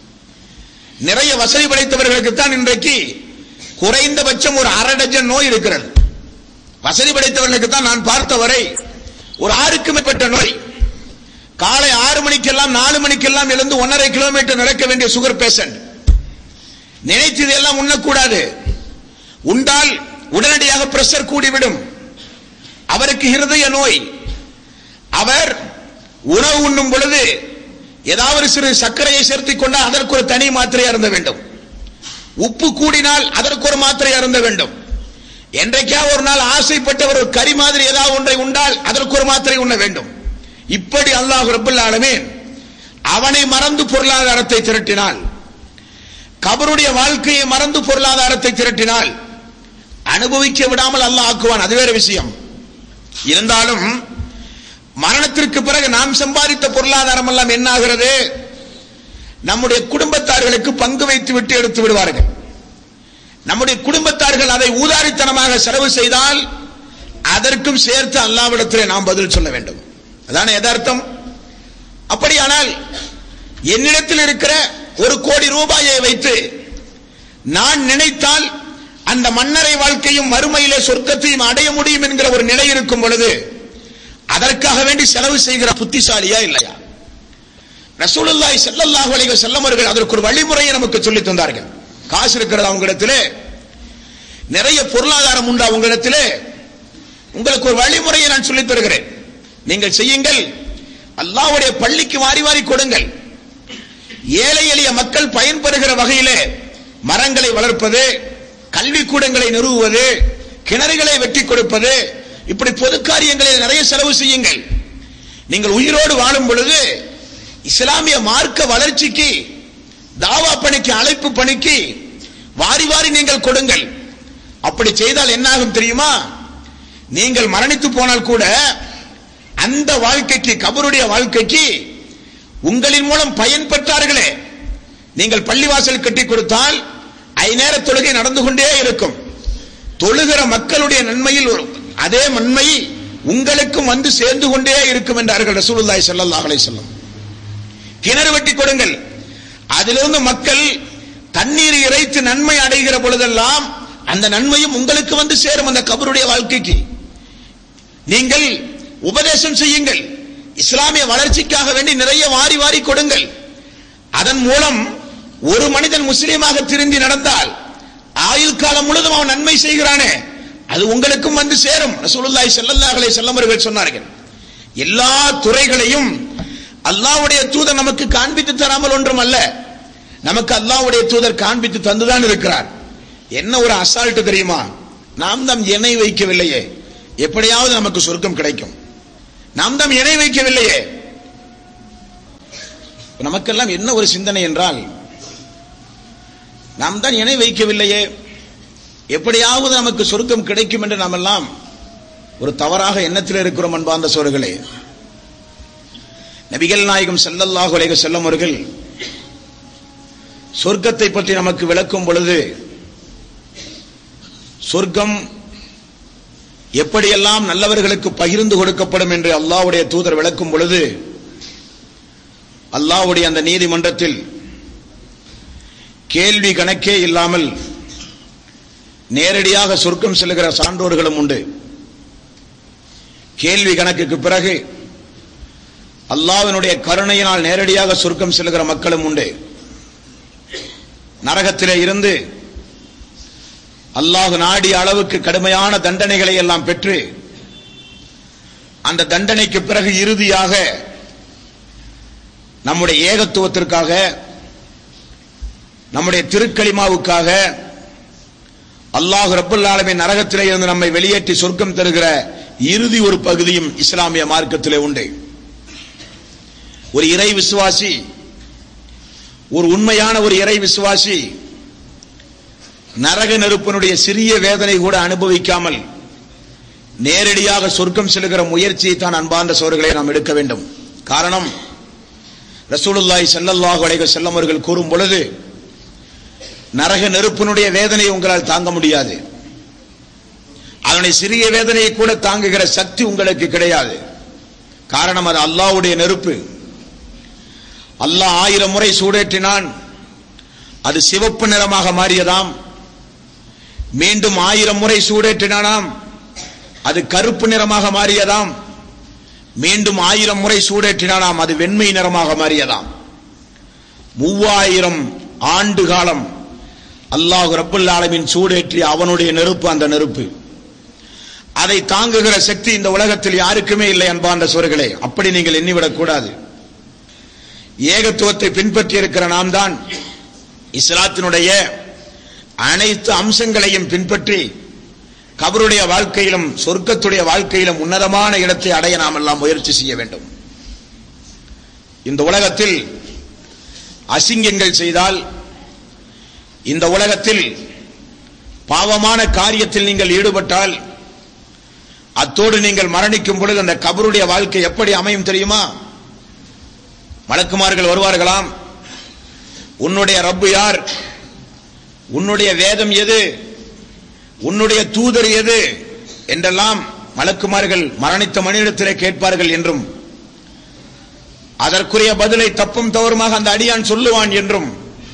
நிறைய வசதி படைத்தவர்களுக்கு தான் இன்றைக்கு குறைந்தபட்சம் ஒரு அரை டஜன் நோய் இருக்கிறது. வசதி படைத்தவர்களுக்கு தான் நான் பார்த்தவரை ஒரு ஆறுக்கு மேற்பட்ட நோய். காலை ஆறு மணிக்கெல்லாம் நாலு மணிக்கெல்லாம் எழுந்து ஒன்னரை கிலோமீட்டர் நடக்க வேண்டிய சுகர் பேஷண்ட். நினைத்தது எல்லாம் உண்ணக்கூடாது, உண்டால் உடனடியாக பிரஷர் கூடிவிடும். அவருக்கு இருதய நோய். அவர் உணவு உண்ணும் பொழுது ஏதாவது சிறு சர்க்கரையை சேர்த்துக் கொண்டால் அதற்கு ஒரு தனி மாத்திரை அருந்த வேண்டும். உப்பு கூடினால் அதற்கு ஒரு மாத்திரை அருந்த வேண்டும். என்றைக்கா ஒரு நாள் ஆசைப்பட்டவர் ஒரு கறி மாதிரி ஏதாவது ஒன்றை உண்டால் அதற்கு ஒரு மாத்திரை உண்ண வேண்டும். இப்படி அல்லாஹ் ரப்பல் ஆலமீன் அவனை மறந்து பொருளாதாரத்தை திரட்டினால், கபருடைய வாழ்க்கையை மறந்து பொருளாதாரத்தை திரட்டினால் அனுபவிக்க விடாமல் அல்லாஹ் ஆக்குவான். அது வேற விஷயம். இருந்தாலும் மரணத்திற்கு பிறகு நாம் சம்பாதித்த பொருளாதாரம் எல்லாம் என்ன ஆகிறது? நம்முடைய குடும்பத்தார்களுக்கு பங்கு வைத்து விட்டு எடுத்து விடுவார்கள். நம்முடைய குடும்பத்தார்கள் அதை ஊதாரித்தனமாக செலவு செய்தால் அதற்கும் சேர்த்து அல்லாஹ்விடத்திலே நாம் பதில் சொல்ல வேண்டும். அதான யதார்த்தம். அப்படியானால் என்னிடத்தில் இருக்கிற ஒரு கோடி ரூபாயை வைத்து நான் நினைத்தால் அந்த மன்னரை வாழ்க்கையும் மறுமையிலே சொர்க்கத்தையும் அடைய முடியும் என்கிற ஒரு நிலை இருக்கும் பொழுது அதற்காக வேண்டி செலவு செய்கிற புத்திசாலியா இல்லையா? ரசூலுல்லாஹி ஸல்லல்லாஹு அலைஹி வஸல்லம் அவர்கள் அதற்கு ஒரு வழிமுறையை நமக்கு சொல்லி தந்தார்கள். காசு இருக்கிறது அவங்களிடத்திலே, நிறைய பொருளாதாரம் உண்டு அவங்களிடத்திலே, உங்களுக்கு ஒரு வழிமுறையை நான் சொல்லித் தருகிறேன். நீங்கள் செய்யுங்கள், அல்லாஹ்வுடைய பள்ளிக்கு வாரி வாரி கொடுங்கள். ஏழை எளிய மக்கள் பயன்பெறுகிற வகையிலே மரங்களை வளர்ப்பது, கல்விக்கூடங்களை நிறுவுவது, கிணறுகளை வெட்டி கொடுப்பது, இப்படி பொது காரியங்களை நிறைய செலவு செய்யுங்கள். நீங்கள் உயிரோடு வாழும் பொழுது இஸ்லாமிய மார்க்க வளர்ச்சிக்கு, தாவா பணிக்கு, அழைப்பு பணிக்கு வாரி வாரி நீங்கள் கொடுங்கள். அப்படி செய்தால் என்ன ஆகும் தெரியுமா? நீங்கள் மரணித்து போனால் கூட அந்த வாழ்க்கைக்கு, கபருடைய வாழ்க்கைக்கு உங்களின் மூலம் பயன் பெற்றார்களே, நீங்கள் பள்ளிவாசல் கட்டி கொடுத்தால் ஐநேர தொழுகை நடந்து கொண்டே இருக்கும். தொழுகிற மக்களுடைய நன்மையில் அதே நன்மை உங்களுக்கும் வந்து சேர்ந்து கொண்டே இருக்கும் என்றார்கள் ரசூலுல்லாஹி ஸல்லல்லாஹு அலைஹி வஸல்லம். கிணறு வெட்டி கொடுங்கள், அதிலிருந்து மக்கள் தண்ணீர் இறைத்து நன்மை அடைகிற பொழுதெல்லாம் அந்த நன்மையும் உங்களுக்கு வந்து சேரும் அந்த கபருடைய வாழ்க்கைக்கு. நீங்கள் உபதேசம் செய்யுங்கள், இஸ்லாமிய வளர்ச்சிக்காக வேண்டி நிறைய வாரி வாரி கொடுங்கள். அதன் மூலம் ஒரு மனிதன் முஸ்லீமாக திரும்பி நடந்தால் ஆயுள் காலம் முழுதும் அவன் நன்மை செய்கிறானே, அது உங்களுக்கும் வந்து சேரும். ரசூலுல்லாஹி ஸல்லல்லாஹு அலைஹி வஸல்லம் அவர்கள் சொன்னார்கள், எல்லா துறைகளையும் அல்லாஹ்வுடைய தூதர் நமக்கு காண்பித்து தராமல் ஒன்றும் அல்ல, நமக்கு அல்லாஹ்வுடைய தூதர் காண்பித்து தந்துதான் இருக்கிறார். என்ன ஒரு அசால்ட் தெரியுமா? நாம் தான் இணை வைக்கவில்லையே, எப்படியாவது நமக்கு சொர்க்கம் கிடைக்கும். நாம் தான் இணை வைக்கவில்லையே. நமக்கெல்லாம் என்ன ஒரு சிந்தனை என்றால், நாம் தான் இணை வைக்கவில்லையே, எப்படியாவது நமக்கு சொர்க்கம் கிடைக்கும் என்று நாம் எல்லாம் ஒரு தவறாக எண்ணத்தில் இருக்கிறோம். அன்பார்ந்த சோர்களே, நபிகள் நாயகம் ஸல்லல்லாஹு அலைஹி வஸல்லம் அவர்கள் சொர்க்கத்தை பற்றி நமக்கு விளக்கும் பொழுது, சொர்க்கம் எப்படியெல்லாம் நல்லவர்களுக்கு பகிர்ந்து கொடுக்கப்படும் என்று அல்லாஹ்வுடைய தூதர் விளக்கும் பொழுது, அல்லாஹ்வுடைய அந்த நீதிமன்றத்தில் கேள்வி கணக்கே இல்லாமல் நேரடியாக சொர்க்கம் செல்கிற சான்றோர்களும் உண்டு. கேள்வி கணக்குக்கு பிறகு அல்லாஹ்வினுடைய கருணையினால் நேரடியாக சொர்க்கம் செல்கிற மக்களும் உண்டு. நரகத்திலே இருந்து அல்லாஹ் நாடிய அளவுக்கு கடுமையான தண்டனைகளை எல்லாம் பெற்று அந்த தண்டனைக்கு பிறகு இறுதியாக நம்முடைய ஏகத்துவத்திற்காக, நம்முடைய திருக்கலிமாவுக்காக அல்லாஹ் ரப்பல் ஆலமீன் நரகத்திலே இருந்து நம்மை வெளியேற்றி சொர்க்கம் தருகிற இறுதி ஒரு பகுதியும் இஸ்லாமிய மார்க்கத்திலே உண்டு. ஒரு இறை விசுவாசி, ஒரு உண்மையான ஒரு இறை விசுவாசி நரக நெருப்பினுடைய சிறிய வேதனை கூட அனுபவிக்காமல் நேரடியாக சொர்க்கம் செல்கிற முயற்சியை தான் அன்பார்ந்த சோர்களே நாம் எடுக்க வேண்டும். காரணம், ரசூலுல்லாஹி ஸல்லல்லாஹு அலைஹி வஸல்லம் அவர்கள் கூறும் பொழுது, நரக நெருப்பினுடைய வேதனையை உங்களால் தாங்க முடியாது, அதனுடைய சிறிய வேதனையை கூட தாங்குகிற சக்தி உங்களுக்கு கிடையாது. காரணம், அது அல்லாஹ்வுடைய நெருப்பு. அல்லாஹ் ஆயிரம் முறை சூடேற்றினான், அது சிவப்பு நிறமாக மாறியதாம். மீண்டும் ஆயிரம் முறை சூடேற்றினானாம், அது கருப்பு நிறமாக மாறியதாம். மீண்டும் ஆயிரம் முறை சூடேற்றினானாம், அது வெண்மை நிறமாக மாறியதாம். மூவாயிரம் ஆண்டு காலம் அல்லாஹ் ரப்பல் ஆலமீன் சூடேற்றி அவனுடைய நெருப்பு அந்த நெருப்பு. அதை தாங்குகிற சக்தி இந்த உலகத்தில் யாருக்குமே இல்லை. அன்பார்ந்த சோர்களே, அப்படி நீங்கள் எண்ணிவிடக் கூடாது. ஏகத்துவத்தை பின்பற்றி இருக்கிற நாம் தான் இஸ்லாத்தினுடைய அனைத்து அம்சங்களையும் பின்பற்றி கபருடைய வாழ்க்கையிலும் சொர்க்கத்துடைய வாழ்க்கையிலும் உன்னதமான இடத்தை அடைய நாம் எல்லாம் முயற்சி செய்ய வேண்டும். இந்த உலகத்தில் அசிங்கங்கள் செய்தால், இந்த உலகத்தில் பாவமான காரியத்தில் நீங்கள் ஈடுபட்டால், அத்தோடு நீங்கள் மரணிக்கும் பொழுது அந்த கபருடைய வாழ்க்கை எப்படி அமையும் தெரியுமா? மலக்குமார்கள் வருவார்களாம், உன்னுடைய ரப்பு யார், உன்னுடைய வேதம் எது, உன்னுடைய தூதர் எது என்றெல்லாம் மலக்குமார்கள் மரணித்த மனிதத்திலே கேட்பார்கள் என்றும், அதற்குரிய பதிலை தப்பும் தவறுமாக அந்த அடியான் சொல்லுவான் என்றும்,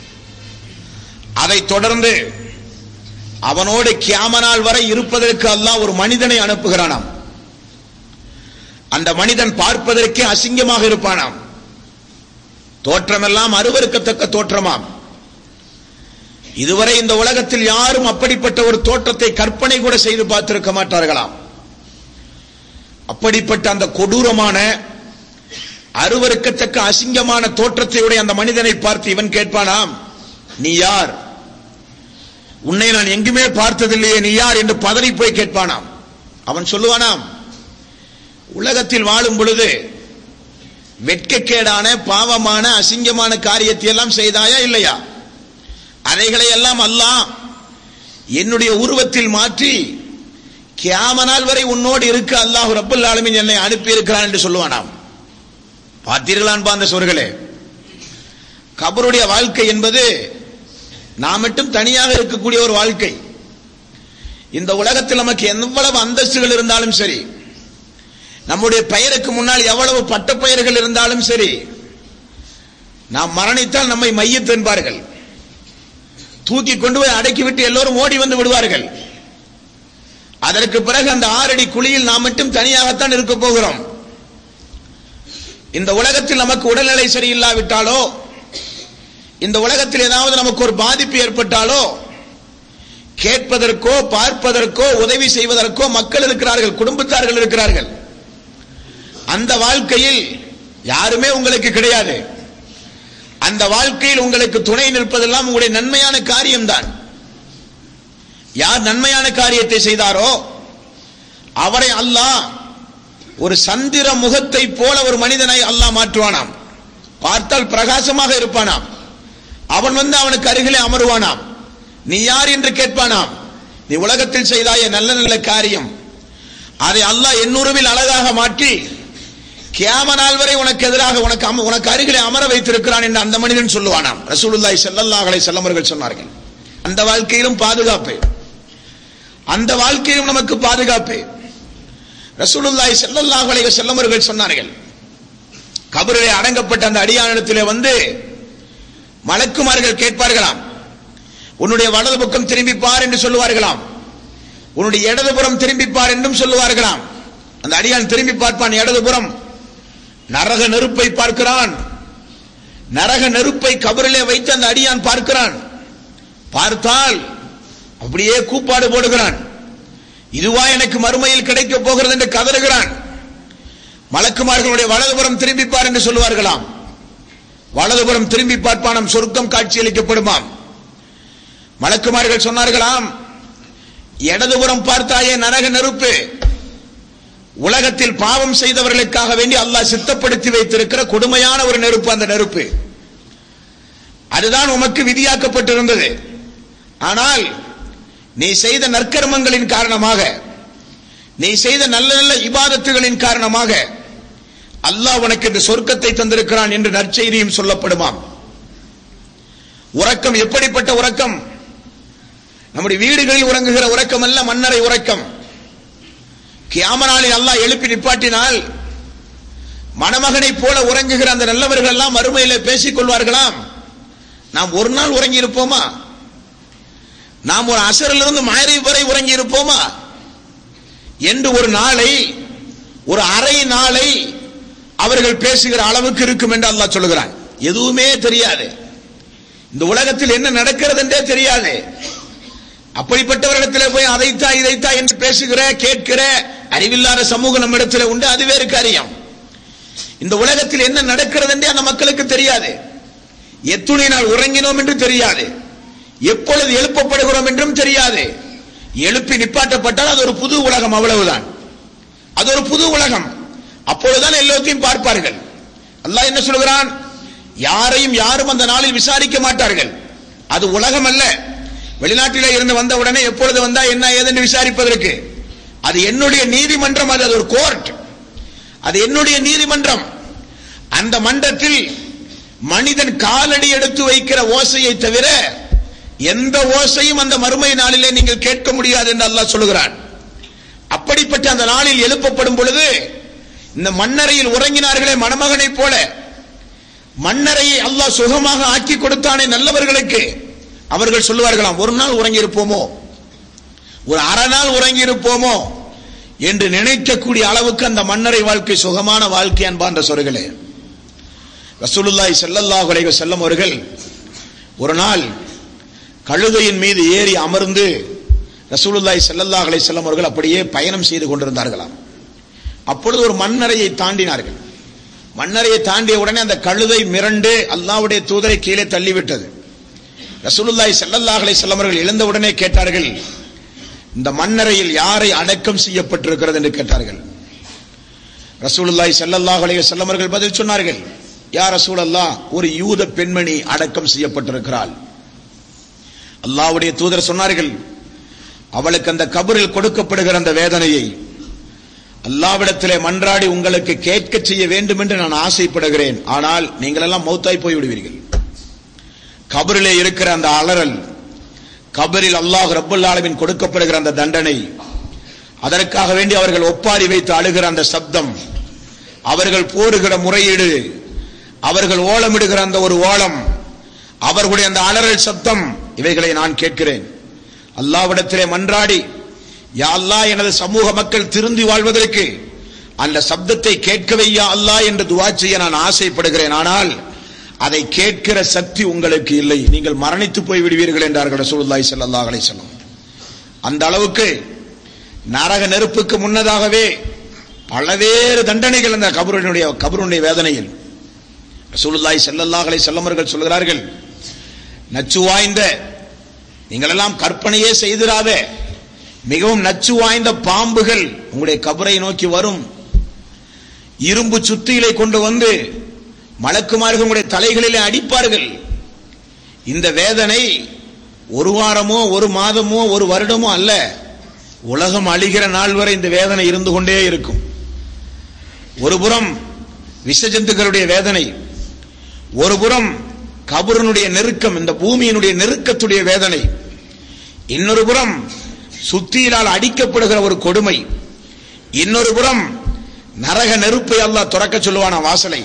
அதைத் தொடர்ந்து அவனோடு கியாமனால் வரை இருப்பதற்கு அல்லாஹ் ஒரு மனிதனை அனுப்புகிறானாம். அந்த மனிதன் பார்ப்பதற்கே அசிங்கமாக இருப்பானாம். தோற்றமெல்லாம் அருவருக்கத்தக்க தோற்றமாம். இதுவரை இந்த உலகத்தில் யாரும் அப்படிப்பட்ட ஒரு தோற்றத்தை கற்பனை கூட செய்து பார்த்திருக்க மாட்டார்களாம். அப்படிப்பட்ட அந்த கொடூரமான அருவருக்கத்தக்க அசிங்கமான தோற்றத்தை உடைய அந்த மனிதனை பார்த்து இவன் கேட்பானாம், நீ யார், உன்னை நான் எங்குமே பார்த்ததில்லையே, நீ யார் என்று பதறி போய் கேட்பானாம். அவன் சொல்லுவானாம், உலகத்தில் வாழும் பொழுது வெட்கக்கேடான பாவமான அசிங்கமான காரியத்தை எல்லாம் செய்தாயா இல்லையா? அதைகளை எல்லாம் அல்லாஹ் என்னுடைய உருவத்தில் மாற்றி கியாமனால் வரை உன்னோடு இருக்க அல்லாஹ் ரப்பல் ஆலமீன் என்னை அனுப்பி இருக்கிறான் என்று சொல்லுவானாம். பார்த்தீர்களா அன்பார்ந்த சோர்களே, கபருடைய வாழ்க்கை என்பது நாம் மட்டும் தனியாக இருக்கக்கூடிய ஒரு வாழ்க்கை. இந்த உலகத்தில் நமக்கு எவ்வளவு அந்தஸ்துகள் இருந்தாலும் சரி, நம்முடைய பெயருக்கு முன்னால் எவ்வளவு பட்ட பெயர்கள் இருந்தாலும் சரி, நாம் மரணித்தால் நம்மை மையத் என்பார்கள், தூக்கி கொண்டு போய் அடக்கிவிட்டு எல்லோரும் ஓடி வந்து விடுவார்கள். அதற்கு பிறகு அந்த ஆறடி குழியில் நாம் மட்டும் தனியாகத்தான் இருக்க போகிறோம். இந்த உலகத்தில் நமக்கு உடல்நிலை சரியில்லாவிட்டாலோ, இந்த உலகத்தில் ஏதாவது நமக்கு ஒரு பாதிப்பு ஏற்பட்டாலோ, கேட்பதற்கோ பார்ப்பதற்கோ உதவி செய்வதற்கோ மக்கள் இருக்கிறார்கள், குடும்பத்தார்கள் இருக்கிறார்கள். அந்த வாழ்க்கையில் யாருமே உங்களுக்கு கிடையாது. அந்த வாழ்க்கையில் உங்களுக்கு துணை நிற்பதெல்லாம் உங்களுடைய நன்மையான காரியம்தான். யார் நன்மையான காரியத்தை செய்தாரோ அவரை அல்லாஹ் ஒரு சந்திர முகத்தை போல ஒரு மனிதனை அல்லாஹ் மாற்றுவானாம். பார்த்தால் பிரகாசமாக இருப்பானாம். அவன் வந்து அவனுக்கு அருகிலே அமருவானாம். நீ யார் என்று கேட்பானாம். நீ உலகத்தில் செய்தாய நல்ல நல்ல காரியம், அதை அல்லாஹ் எண்ணூறுவில் அழகாக மாற்றி கியாம நாள் வரை உனக்கு எதிராக உனக்கு உனக்கு அருகிலே அமர வைத்திருக்கிறான் என்று அந்த மனிதன் சொல்லுவானாம். ரசூலுல்லாஹி ஸல்லல்லாஹு அலைஹி வஸல்லம் அவர்கள் சொன்னார்கள், அந்த வாழ்க்கையிலும் பாதுகாப்பு, அந்த வாழ்க்கையிலும் நமக்கு பாதுகாப்பு. ரசூலுல்லாஹி ஸல்லல்லாஹு அலைஹி வஸல்லம் அவர்கள் சொன்னார்கள், கபரிலே அடங்கப்பட்ட அந்த அடியானிடத்திலே வந்து மலக்குமார்கள் கேட்பார்களாம், உன்னுடைய வலது பக்கம் திரும்பி பார் என்று சொல்லுவார்களாம், உன்னுடைய இடதுபுறம் திரும்பி பார் என்றும் சொல்லுவார்களாம். அந்த அடியான் திரும்பி பார்ப்பான், இடதுபுறம் நரக நெருப்பை பார்க்கிறான். நரக நெருப்பை கபரிலே வைத்து அந்த அடியான் பார்க்கிறான். பார்த்தால் அப்படியே கூப்பாடு போடுகிறான், இதுவா எனக்கு மறுமையில் கிடைக்க போகிறது என்று கதறுகிறான். மலக்குமார்களுடைய வலதுபுறம் திரும்பிப்பார் என்று சொல்லுவார்களாம். வலதுபுறம் திரும்பி பார்ப்பானாம், சொர்க்கம் காட்சியளிக்கப்படுமாம். மலக்குமார்கள் சொன்னார்களாம், இடதுபுறம் பார்த்தாயே நரக நெருப்பு, உலகத்தில் பாவம் செய்தவர்களுக்காக வேண்டி அல்லாஹ் சித்தப்படுத்தி வைத்திருக்கிற கொடுமையான ஒரு நெருப்பு. அந்த நெருப்பு அதுதான் உமக்கு விதியாக்கப்பட்டிருந்தது. ஆனால் நீ செய்த நற்கர்மங்களின் காரணமாக, நீ செய்த நல்ல நல்ல இபாதத்துகளின் காரணமாக அல்லாஹ் உனக்கு இந்த சொர்க்கத்தை தந்திருக்கிறான் என்று நற்செய்தியும் சொல்லப்படுமாம். உறக்கம் எப்படிப்பட்ட உறக்கம்? நம்முடைய வீடுகளில் உறங்குகிற உறக்கம் அல்ல, மன்னரை உறக்கம். கியாம நாளில் அல்லாஹ் எழுப்பி நிப்பாட்டினால் மணமகனை போல உறங்குகிற அந்த நல்லவர்கள் எல்லாம் மறுமையில பேசிக் கொள்வார்களாம், நாம் ஒரு நாள் உறங்கி இருப்போமா? நாம் ஒரு அசரிலிருந்து மகரிப் வரை உறங்கி இருப்போமா என்று ஒரு நாளை, ஒரு அரை நாளை அவர்கள் பேசுகிற அளவுக்கு இருக்கும் என்று அல்லாஹ் சொல்லுகிறான். எதுவுமே தெரியாது, இந்த உலகத்தில் என்ன நடக்கிறது என்றே தெரியாது. அப்படிப்பட்டவரிடத்தில் போய் அதைத்தா இதைத்தா என்று பேசுகிற கேட்கிற அறிவில்லாத சமூகம் நம்மிடத்தில் உண்டு, அது வேறு காரியம். இந்த உலகத்தில் என்ன நடக்கிறது என்றே அந்த மக்களுக்கு தெரியாது. எத்துணை நாள் உறங்கினோம் என்று தெரியாது, எப்பொழுது எழுப்பப்படுகிறோம் என்றும் தெரியாது. எழுப்பி நிப்பாட்டப்பட்டால் அது ஒரு புது உலகம், அவ்வளவுதான். அது ஒரு புது உலகம். அப்பொழுதுதான் எல்லாத்தையும் பார்ப்பார்கள். அல்லாஹ் என்ன சொல்கிறான்? யாரையும் யாரும் அந்த நாளில் விசாரிக்க மாட்டார்கள். அது உலகம் அல்ல. வெளிநாட்டிலே இருந்து வந்த உடனே எப்பொழுது வந்தா என்ன ஏதென்று விசாரிப்பதற்கு அது என்னுடைய நீதிமன்றம், அது ஒரு கோர்ட், அது என்னுடைய நீதிமன்றம். அந்த மன்றத்தில் மனிதன் காலடி எடுத்து வைக்கிற ஓசையை தவிர எந்த ஓசையும் அந்த மறுமை நாளிலே நீங்கள் கேட்க முடியாது என்று அல்லாஹ் சொல்லுகிறான். அப்படிப்பட்ட அந்த நாளில் எழுப்பப்படும் பொழுது இந்த மன்னரையில் உறங்கினார்களே மணமகனை போல, மன்னரையை அல்லாஹ் சுகமாக ஆக்கி கொடுத்தானே நல்லவர்களுக்கு, அவர்கள் சொல்லுவார்களாம், ஒரு நாள் உறங்கி இருப்போமோ, ஒரு அரை நாள் உறங்கி இருப்போமோ என்று நினைக்கக்கூடிய அளவுக்கு அந்த மன்னரை வாழ்க்கை சுகமான வாழ்க்கை. அன்பார்ந்த சொற்களே, ரசூலுல்லாஹி ஸல்லல்லாஹு அலைஹி வஸல்லம் அவர்கள் ஒரு நாள் கழுதையின் மீது ஏறி அமர்ந்து ரசூலுல்லாஹி ஸல்லல்லாஹு அலைஹி வஸல்லம் அவர்கள் அப்படியே பயணம் செய்து கொண்டிருந்தார்களாம். அப்பொழுது ஒரு மண்ணறையை தாண்டினார்கள். மண்ணறையை தாண்டிய உடனே அந்த கழுதை மிரண்டு அல்லாஹ்வுடைய தூதரை கீழே தள்ளிவிட்டது. ரசூலுல்லாஹி ஸல்லல்லாஹு அலைஹி வஸல்லம் அவர்கள் எழுந்த உடனே கேட்டார்கள், இந்த மண்ணறையில் யாரை அடக்கம் செய்யப்பட்டிருக்கிறது என்று கேட்டார்கள். ரசூலுல்லாஹி ஸல்லல்லாஹு அலைஹி வஸல்லம் அவர்கள் பதில் சொன்னார்கள், யா ரசூலல்லாஹ், ஒரு யூத பெண்மணி அடக்கம் செய்யப்பட்டிருக்கிறாள். அல்லாஹ்வுடைய தூதர் சொன்னார்கள், அவளுக்கு அந்த கபரில் கொடுக்கப்படுகிற அந்த வேதனையை அல்லாஹ்விடத்திலே மன்றாடி உங்களுக்கு கேட்க செய்ய வேண்டும் என்று நான் ஆசைப்படுகிறேன். ஆனால் நீங்கள் எல்லாம் மௌத்தாய் போய் விடுவீர்கள். கபரிலே இருக்கிற அந்த அலறல், கபரில் அல்லாஹ் ரப்பல் ஆலமீன் கொடுக்கப்படுகிற அந்த தண்டனை, அதற்காக வேண்டி அவர்கள் ஒப்பாரி வைத்து அழுகிற அந்த சப்தம், அவர்கள் போடுகிற முறையீடு, அவர்கள் ஓலமிடுகிற அந்த ஒரு ஓலம், அவர்களுடைய அந்த அலறல் சப்தம், இவைகளை நான் கேட்கிறேன். அல்லாஹ்விடத்திலே மன்றாடி, யா அல்லாஹ், எனது சமூக மக்கள் திருந்தி வாழ்வதற்கு அந்த சப்தத்தை கேட்கவே யா அல்லாஹ் என்று துஆ செய்ய நான் ஆசைப்படுகிறேன். ஆனால் அதை கேட்கிற சக்தி உங்களுக்கு இல்லை, நீங்கள் மரணித்து போய் விடுவீர்கள் என்றார்கள் ரசூலுல்லாஹி ஸல்லல்லாஹு அலைஹி வஸல்லம். அந்த அளவுக்கு நரக நெருப்புக்கு முன்னதாகவே பலவேறு தண்டனைகள் அந்த கபருடைய கபருடைய வேதனையில். ரசூலுல்லாஹி ஸல்லல்லாஹு அலைஹி வஸல்லம் அவர்கள் சொல்கிறார்கள், நச்சு வாய்ந்த, நீங்கள் எல்லாம் கற்பனையே செய்திராத மிகவும் நச்சு வாய்ந்த பாம்புகள் உங்களுடைய கபரை நோக்கி வரும். இரும்பு சுத்திகளை கொண்டு வந்து மலக்குமார்கள் உங்களுடைய தலைகளிலே அடிப்பார்கள். இந்த வேதனை ஒரு வாரமோ ஒரு மாதமோ ஒரு வருடமோ அல்ல, உலகம் அழிகிற நாள் வரை இந்த வேதனை இருந்து கொண்டே இருக்கும். ஒருபுறம் விஷஜந்துக்களுடைய வேதனை, ஒருபுறம் கபருனுடைய நெருக்கம், இந்த பூமியினுடைய நெருக்கத்துடைய வேதனை, இன்னொரு புறம் சுத்தியிலால் அடிக்கப்படுகிற ஒரு கொடுமை, இன்னொரு புறம் நரக நெருப்பை அல்லாஹ் துறக்க சொல்லுவான வாசலை,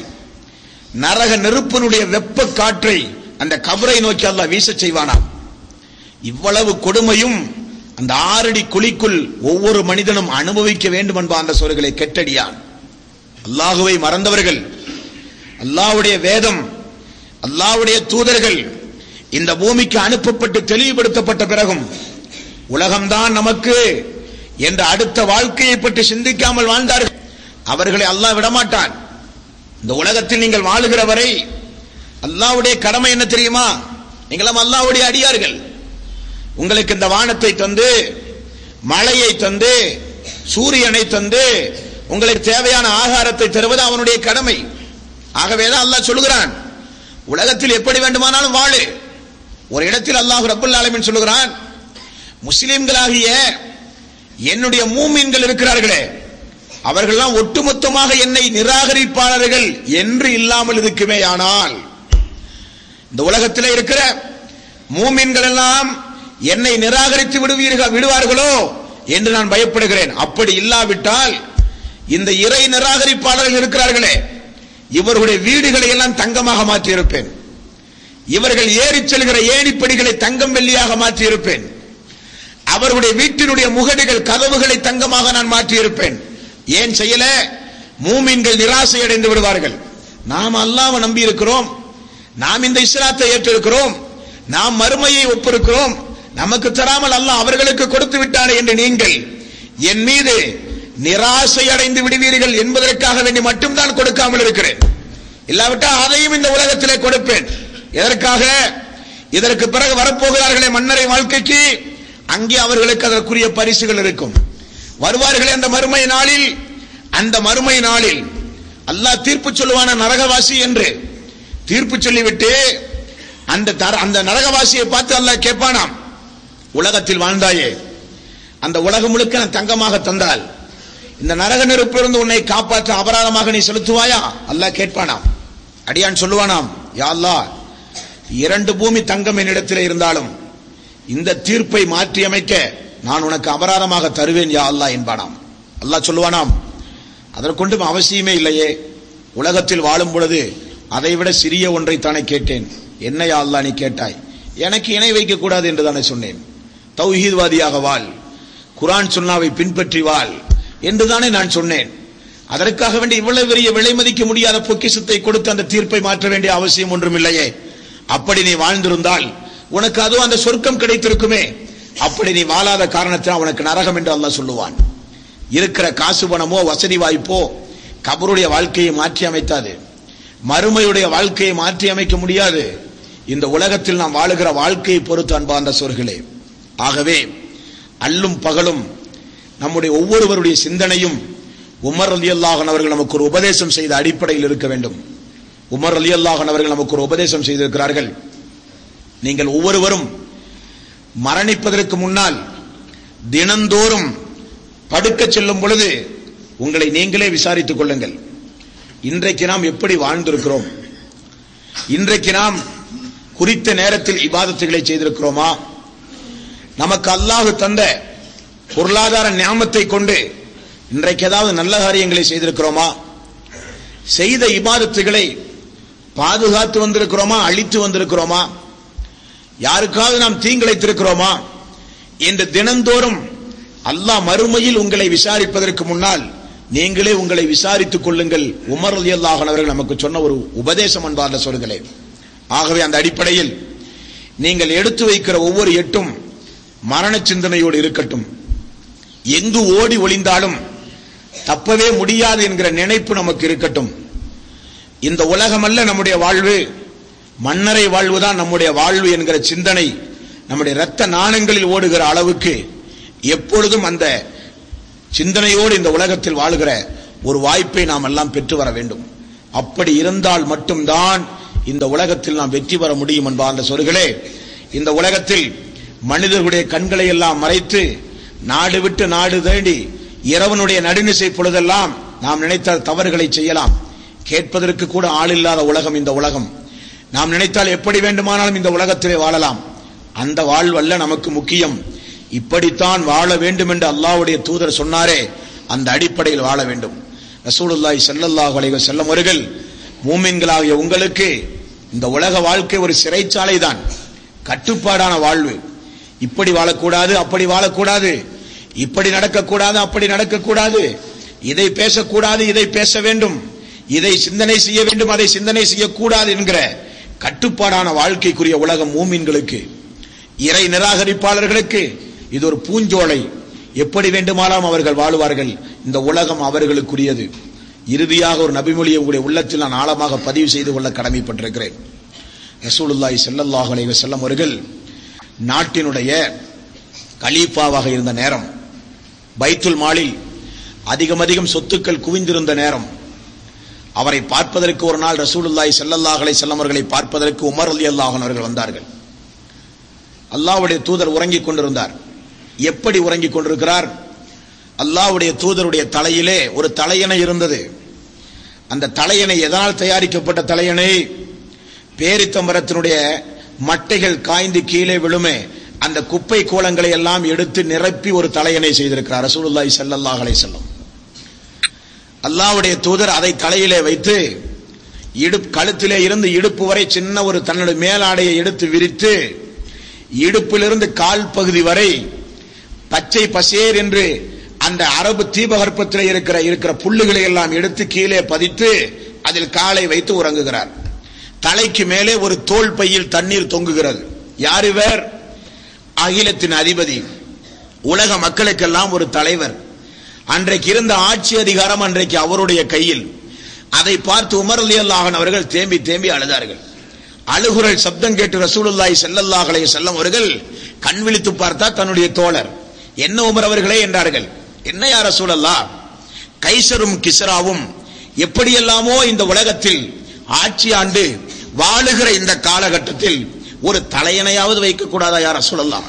நரக நெருப்பினுடைய வெப்ப காற்றை அந்த கபரை நோக்கி அல்லாஹ் வீச செய்வானாம். இவ்வளவு கொடுமையும் அந்த ஆறடி குழிக்குள் ஒவ்வொரு மனிதனும் அனுபவிக்க வேண்டும் என்பா அந்த சொல்களை கெட்டடியான். அல்லாஹுவை மறந்தவர்கள், அல்லாஹ்வுடைய வேதம், அல்லாஹ்வுடைய தூதர்கள் இந்த பூமிக்கு அனுப்பப்பட்டு தெளிவுபடுத்தப்பட்ட பிறகும் உலகம்தான் நமக்கு என்ற அடுத்த வாழ்க்கையை பற்றி சிந்திக்காமல் வாழ்ந்தார்கள். அவர்களை அல்லாஹ் விடமாட்டான். இந்த உலகத்தில் நீங்கள் வாழுகிற வரை அல்லாஹ்வுடைய கடமை என்ன தெரியுமா? நீங்களும் அல்லாஹ்வுடைய அடியார்கள். உங்களுக்கு இந்த வானத்தை தந்து, மழையை தந்து, சூரியனை தந்து, உங்களுக்கு தேவையான ஆகாரத்தை தருவது அவனுடைய கடமை. ஆகவேதான் அல்லாஹ் சொல்லுகிறான், உலகத்தில் எப்படி வேண்டுமானாலும் வாழு. ஒரு இடத்தில் அல்லாஹ் ரப்பல் ஆலமீன் சொல்லுகிறான், முஸ்லிம்களாகிய என்னுடைய மூமின்கள் இருக்கிறார்களே, அவர்கள்லாம் ஒட்டுமொத்தமாக என்னை நிராகரிப்பாளர்கள் என்று இல்லாமல் இருக்குமே. ஆனால் இந்த உலகத்தில் இருக்கிற மூமின்கள் எல்லாம் என்னை நிராகரித்து விடுவீர்கள் விடுவார்களோ என்று நான் பயப்படுகிறேன். அப்படி இல்லாவிட்டால் இந்த இறை நிராகரிப்பாளர்கள் இருக்கிறார்களே, இவர்களுடைய வீடுகளை எல்லாம் தங்கமாக மாற்றி இருப்பேன். இவர்கள் ஏறி செல்கிற ஏணிப்படிகளை தங்கம் வெள்ளியாக மாற்றி இருப்பேன். அவர்களுடைய வீட்டினுடைய முகடுகள் கதவுகளை தங்கமாக நான் மாற்றி இருப்பேன். ஏன் செய்யல? மூமின்கள் நிராசை அடைந்து விடுவார்கள். நாம் அல்லாஹ்வை நம்பி இருக்கிறோம், நாம் இந்த இஸ்லாத்தை ஏற்றிருக்கிறோம், நாம் மறுமையை ஒப்பிருக்கிறோம், நமக்கு தராமல் அல்லாஹ் அவர்களுக்கு கொடுத்து விட்டானே என்று நீங்கள் என் மீது நிராசை அடைந்து விடுவீர்கள் என்பதற்காக வேண்டி மட்டும்தான் கொடுக்காமல் இருக்கிறேன். இல்லாவிட்டால் அதையும் இந்த உலகத்திலே கொடுப்பேன். எதற்காக? இதற்கு பிறகு வரப்போகிறார்களே மன்னரை வாழ்க்கைக்கு, அங்கே அவர்களுக்கு அதற்குரிய பரிசுகள் இருக்கும். வருவார்களே அந்த மறுமை நாளில், அந்த மறுமை நாளில் அல்லாஹ் தீர்ப்பு சொல்லுவான நரகவாசி என்று தீர்ப்பு சொல்லிவிட்டு அந்த அந்த நரகவாசியை பார்த்து அல்லாஹ் கேட்பானாம், உலகத்தில் வாழ்ந்தாயே, அந்த உலகம் முழுக்க நான் தங்கமாக தந்தால் இந்த நரக நெருப்பிலிருந்து உன்னை காப்பாற்ற அபராதமாக நீ செலுத்துவாயா? அல்லாஹ் கேட்பானாம். அடியான் சொல்லுவானாம், யா அல்லாஹ், இரண்டு பூமி தங்கம் என்னிடத்தில் இருந்தாலும் இந்த தீர்ப்பை மாற்றி அமைக்க நான் உனக்கு அபராதமாக தருவேன் யா அல்லாஹ் என்பானாம். அல்லாஹ் சொல்லுவானாம், அதற்கொண்டும் அவசியமே இல்லையே, உலகத்தில் வாழும் பொழுது அதைவிட சிறிய ஒன்றை தானே கேட்டேன். என்ன யா அல்லாஹ் நீ கேட்டாய்? எனக்கு இணை வைக்க கூடாது என்று தானே சொன்னேன். தௌஹீத்வாதியாக வாழ், குர்ஆன் சுன்னாவை பின்பற்றி வாழ் என்றுதானே நான் சொன்னேன். அதற்காக வேண்டி இவ்வளவு பெரிய விலை மதிக்க முடியாத பொக்கிஷத்தை கொடுத்து அந்த தீர்ப்பை மாற்ற வேண்டிய அவசியம் ஒன்றும் இல்லையே. அப்படி நீ வாழ்ந்திருந்தால் உனக்கு அதுவும் அந்த சொர்க்கம் கிடைத்திருக்குமே. அப்படி நீ வாழாத காரணத்தினால் உனக்கு நரகம் என்று அல்லாஹ் சொல்லுவான். இருக்கிற காசு பணமோ வசதி வாய்ப்போ கபருடைய வாழ்க்கையை மாற்றி அமைத்தாது, மறுமையுடைய வாழ்க்கையை மாற்றி அமைக்க முடியாது. இந்த உலகத்தில் நாம் வாழுகிற வாழ்க்கையை பொறுத்து அன்பார்ந்த சோர்களே. ஆகவே அல்லும் பகலும் நம்முடைய ஒவ்வொருவருடைய சிந்தனையும் உமர் ரலியல்லாஹு அன்ஹு அவர்கள் நமக்கு ஒரு உபதேசம் செய்த அடிப்படையில் இருக்க வேண்டும். உமர் ரலியல்லாஹு அன்ஹு அவர்கள் நமக்கு ஒரு உபதேசம் செய்திருக்கிறார்கள். நீங்கள் ஒவ்வொருவரும் மரணிப்பதற்கு முன்னால் தினந்தோறும் படுக்க செல்லும் பொழுது உங்களை நீங்களே விசாரித்துக் கொள்ளுங்கள். இன்றைக்கு நாம் எப்படி வாழ்ந்திருக்கிறோம்? இன்றைக்கு நாம் குறித்த நேரத்தில் இபாதத்துகளை செய்திருக்கிறோமா? நமக்கு அல்லாஹ் தந்த பொருளாதார ஞாமத்தை கொண்டு இன்றைக்கு ஏதாவது நல்ல காரியங்களை செய்திருக்கிறோமா? செய்த இபாதத்துகளை பாதுகாத்து வந்திருக்கிறோமா, அழித்து வந்திருக்கிறோமா? யாருக்காவது நாம் தீங்கிழைத்திருக்கிறோமா என்று தினந்தோறும் அல்லாஹ் மறுமையில் உங்களை விசாரிப்பதற்கு முன்னால் நீங்களே உங்களை விசாரித்துக் கொள்ளுங்கள். உமர் ரலியல்லாஹு அன்ஹு அவர்கள் நமக்கு சொன்ன ஒரு உபதேசம் அன்பார்ந்த சொல்களே. ஆகவே அந்த அடிப்படையில் நீங்கள் எடுத்து வைக்கிற ஒவ்வொரு எட்டும் மரண சிந்தனையோடு இருக்கட்டும். எங்கு ஓடி ஒளிந்தாலும் தப்பவே முடியாது என்கிற நினைப்பு நமக்கு இருக்கட்டும். இந்த உலகம் அல்ல நம்முடைய வாழ்வு, மன்னரை வாழ்வுதான் நம்முடைய வாழ்வு என்கிற சிந்தனை நம்முடைய இரத்த நாணங்களில் ஓடுகிற அளவுக்கு எப்பொழுதும் அந்த சிந்தனையோடு இந்த உலகத்தில் வாழுகிற ஒரு வாய்ப்பை நாம் எல்லாம் பெற்று வர வேண்டும். அப்படி இருந்தால் மட்டும்தான் இந்த உலகத்தில் நாம் வெற்றி பெற முடியும் என்பார்ந்த சொற்களே. இந்த உலகத்தில் மனிதர்களுடைய கண்களை எல்லாம் மறைத்து நாடு விட்டு நாடு தேடி இரவனுடைய நடுநிசை பொழுதெல்லாம் நாம் நினைத்தால் தவறுகளை செய்யலாம். கேட்பதற்கு கூட ஆள் இல்லாத உலகம் இந்த உலகம். நாம் நினைத்தால் எப்படி வேண்டுமானாலும் இந்த உலகத்திலே வாழலாம். அந்த வாழ்வல்ல நமக்கு முக்கியம். இப்படித்தான் வாழ வேண்டும் என்று அல்லாஹ்வுடைய தூதர் சொன்னாரே, அந்த அடிப்படையில் வாழ வேண்டும். ரசூலுல்லாஹி ஸல்லல்லாஹு அலைஹி வஸல்லம் அவர்கள், மூமின்களாகிய உங்களுக்கு இந்த உலக வாழ்க்கை ஒரு சிறைச்சாலை தான், கட்டுப்பாடான வாழ்வு. இப்படி வாழக்கூடாது, அப்படி வாழக்கூடாது, இப்படி நடக்கக்கூடாது, அப்படி நடக்கக்கூடாது, இதை பேசக்கூடாது, இதை பேச வேண்டும், இதை சிந்தனை செய்ய வேண்டும், அதை சிந்தனை செய்யக்கூடாது என்கிற கட்டுப்பாடான வாழ்க்கைக்குரிய உலகம் மூமின்களுக்கு. இறை நிராகரிப்பாளர்களுக்கு இது ஒரு பூஞ்சோலை. எப்படி வேண்டுமானாலும் அவர்கள் வாழுவார்கள். இந்த உலகம் அவர்களுக்குரியது. இறுதியாக ஒரு நபிமொழியை உங்களுடைய உள்ளத்தில் நான் ஆழமாக பதிவு செய்து கொள்ள கடமைப்பட்டிருக்கிறேன். ரசூலுல்லாஹி ஸல்லல்லாஹு அலைஹி வஸல்லம் அவர்கள் நாட்டினுடைய கலீஃபாவாக இருந்த நேரம், பைத்துல் மாலில் அதிகம் அதிகம் சொத்துக்கள் குவிந்திருந்த நேரம், அவரை பார்ப்பதற்கு ஒரு நாள் ரசூலுல்லாஹி ஸல்லல்லாஹு அலைஹி வஸல்லம் அவர்களை பார்ப்பதற்கு உமர் ரலியல்லாஹு அன்ஹு அவர்கள் வந்தார்கள். அல்லாஹ்வுடைய தூதர் உறங்கிக் கொண்டிருந்தார். எப்படி உறங்கிக் கொண்டிருக்கிறார்? அல்லாஹ்வுடைய தூதருடைய தலையிலே ஒரு தலையணை இருந்தது. அந்த தலையணை எதனால் தயாரிக்கப்பட்ட தலையணை? பேரித்தம்பரத்தினுடைய மட்டைகள் காய்ந்து கீழே விழுமே, அந்த குப்பை கோலங்களை எல்லாம் எடுத்து நிரப்பி ஒரு தலையணை செய்திருக்கிறார் ரசூலுல்லாஹி ஸல்லல்லாஹு அலைஹி வஸல்லம். அல்லாஹ்வுடைய தூதர் அதை தலையிலே வைத்து இடுப்பு கழுத்திலே இருந்து இடுப்பு வரை சின்ன ஒரு தன்னுடைய மேலாடையை எடுத்து விரித்து இடுப்பிலிருந்து கால் பகுதி வரை பச்சை பசேர் என்று அந்த அரபு தீபகற்பத்தில் இருக்கிற இருக்கிற புல்லுகளை எல்லாம் எடுத்து கீழே பதித்து அதில் காலை வைத்து உறங்குகிறார். தலைக்கு மேலே ஒரு தோல் பையில் தண்ணீர் தொங்குகிறது. யார் இவர்? அகிலத்தின் அதிபதி, உலக மக்களுக்கெல்லாம் ஒரு தலைவர். அன்றைக்கு இருந்த ஆட்சி அதிகாரம் அன்றைக்கு அவருடைய கையில். அதை பார்த்து உமர் ரலியல்லாஹு அன்ஹு அவர்கள் தேம்பி தேம்பி அழுதார்கள். அழுகுரல் சப்தம் கேட்டு ரசூலுல்லாஹி ஸல்லல்லாஹு அலைஹி வஸல்லம் அவர்கள் கண் விழித்து பார்த்தா தன்னுடைய தோழர். என்ன உமர் அவர்களே என்றார்கள். என்ன யா ரசூலல்லாஹ், கைசரும் கிஸ்ராவும் எப்படியெல்லாமோ இந்த உலகத்தில் ஆட்சி ஆண்டு வாழுகிற இந்த காலகட்டத்தில் ஒரு தலையணையாவது வைக்க கூடாதா யா ரசூலல்லாஹ்?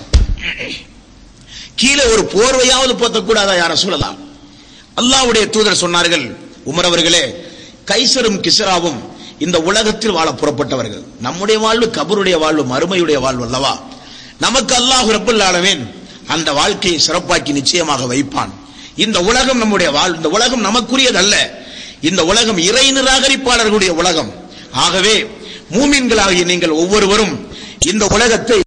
கீழே ஒரு போர்வையாவது போத்தக்கூடாதா யா ரசூலல்லாஹ்? அல்லாஹ்வுடைய தூதர் சொன்னார்கள், உமர் அவர்களே, கைசரும் கிஸ்ராவும் இந்த உலகத்தில் வாழ புறப்பட்டவர்கள். நம்முடைய வாழ்வு கபருடைய வாழ்வு, மறுமையுடைய வாழ்வு அல்லவா? நமக்கு அல்லாஹ் ரப்பல் ஆலமீன் அந்த வாழ்க்கையை சிறப்பாக்கி நிச்சயமாக வைப்பான். இந்த உலகம் நம்முடைய வாழ்வு, இந்த உலகம் நமக்குரியதல்ல. இந்த உலகம் இறை நிராகரிப்பாளர்களுடைய உலகம். ஆகவே மூமின்களாகிய நீங்கள் ஒவ்வொருவரும் இந்த உலகத்தை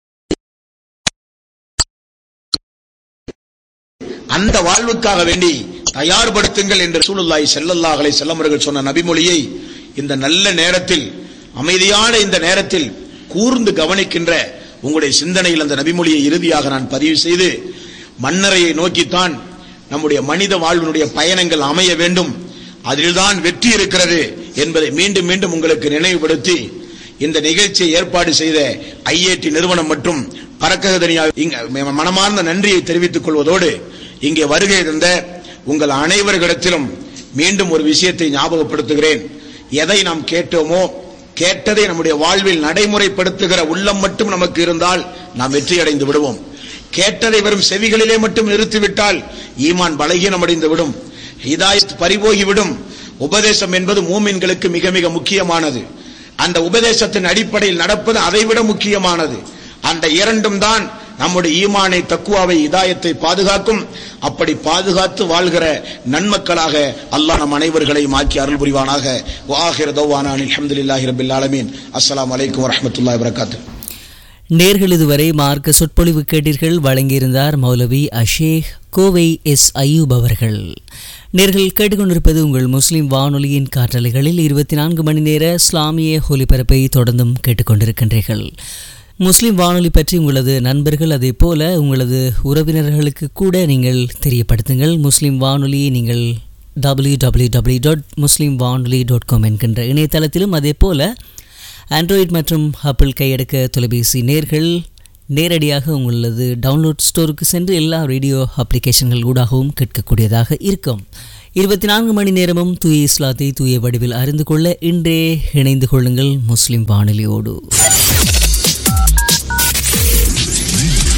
அந்த வாழ்வுக்காக வேண்டி தயார்படுத்துங்கள் என்று ரசூலுல்லாஹி ஸல்லல்லாஹு அலைஹி வஸல்லம் அவர்கள் சொன்ன நபிமொழியை இந்த நல்ல நேரத்தில், அமைதியான இந்த நேரத்தில் கூர்ந்து கவனிக்கின்ற உங்களுடைய சிந்தனையில் அந்த நபிமொழியை இறுதியாக நான் பதிவு செய்து, மன்னரையை நோக்கித்தான் நம்முடைய மனித வாழ்வினுடைய பயணங்கள் அமைய வேண்டும், அதில்தான் வெற்றி இருக்கிறது என்பதை மீண்டும் மீண்டும் உங்களுக்கு நினைவுபடுத்தி, இந்த நிகழ்ச்சியை ஏற்பாடு செய்த ஐஏடி நிறுவனம் மற்றும் பரக்கதனியா மனமார்ந்த நன்றியை தெரிவித்துக் கொள்வதோடு, இங்கே வருகை இருந்த உங்கள் அனைவர்களிடத்திலும் மீண்டும் ஒரு விஷயத்தை ஞாபகப்படுத்துகிறேன். எதை நாம் கேட்டோமோ, கேட்டதை நம்முடைய வாழ்வில் நடைமுறைப்படுத்துகிற உள்ளம் மட்டும் நமக்கு இருந்தால் நாம் வெற்றி அடைந்து விடுவோம். கேட்டதை வெறும் செவிகளிலே மட்டும் நிறுத்திவிட்டால் ஈமான் பலகீனம் அடைந்து விடும், ஹிதாயத் பறிபோகிவிடும். உபதேசம் என்பது மூமின்களுக்கு மிக மிக முக்கியமானது. அந்த உபதேசத்தின் அடிப்படையில் நடப்பது அதைவிட முக்கியமானது. அந்த இரண்டும் தான் நம்முடைய ஈமானை, தக்குவாவை, ஹிதாயத்தை பாதுகாக்கும். அப்படி பாதுகாத்து வாழ்கிற நன்மக்களாக அல்லாஹ் நம் அனைவர்களையும் ஆக்கி அருள் புரிவானாக. வாஹிர தௌவானா அல்ஹம்துலில்லாஹி ரப்பில் ஆலமீன். அஸ்ஸலாமு அலைக்கும் வரஹ்மத்துல்லாஹி வபரகாத்துஹு. நேர்கள் இதுவரை மார்க்க சொற்பொழிவு கேட்டீர்கள். வழங்கியிருந்தார் மௌலவி அஷேக் கோவை எஸ் அய்யூப் அவர்கள். நேர்கள் கேட்டுக்கொண்டிருப்பது உங்கள் முஸ்லிம் வானொலியின் காற்றலைகளில் இருபத்தி நான்கு மணி நேர இஸ்லாமிய ஒலிபரப்பை தொடர்ந்தும் கேட்டுக்கொண்டிருக்கின்றீர்கள். முஸ்லிம் வானொலி பற்றி உங்களது நண்பர்கள், அதே போல உங்களது உறவினர்களுக்கு கூட நீங்கள் தெரியப்படுத்துங்கள். முஸ்லிம் வானொலியை நீங்கள் டபிள்யூ டபிள்யூ டபிள்யூ டாட் முஸ்லிம் வானொலி டாட் காம் என்கின்ற இணையதளத்திலும், அதே போல ஆண்ட்ராய்டு மற்றும் ஆப்பிள் கையடக்க தொலைபேசி நேர்கள் நேரடியாக உங்களது டவுன்லோட் ஸ்டோருக்கு சென்று எல்லா ரேடியோ அப்ளிகேஷன்கள் ஊடாகவும் கேட்கக்கூடியதாக இருக்கும். இருபத்தி நான்கு மணி நேரமும் தூய இஸ்லாத்தை தூய வடிவில் அறிந்து கொள்ள இன்றே இணைந்து கொள்ளுங்கள் முஸ்லிம் வானொலியோடு.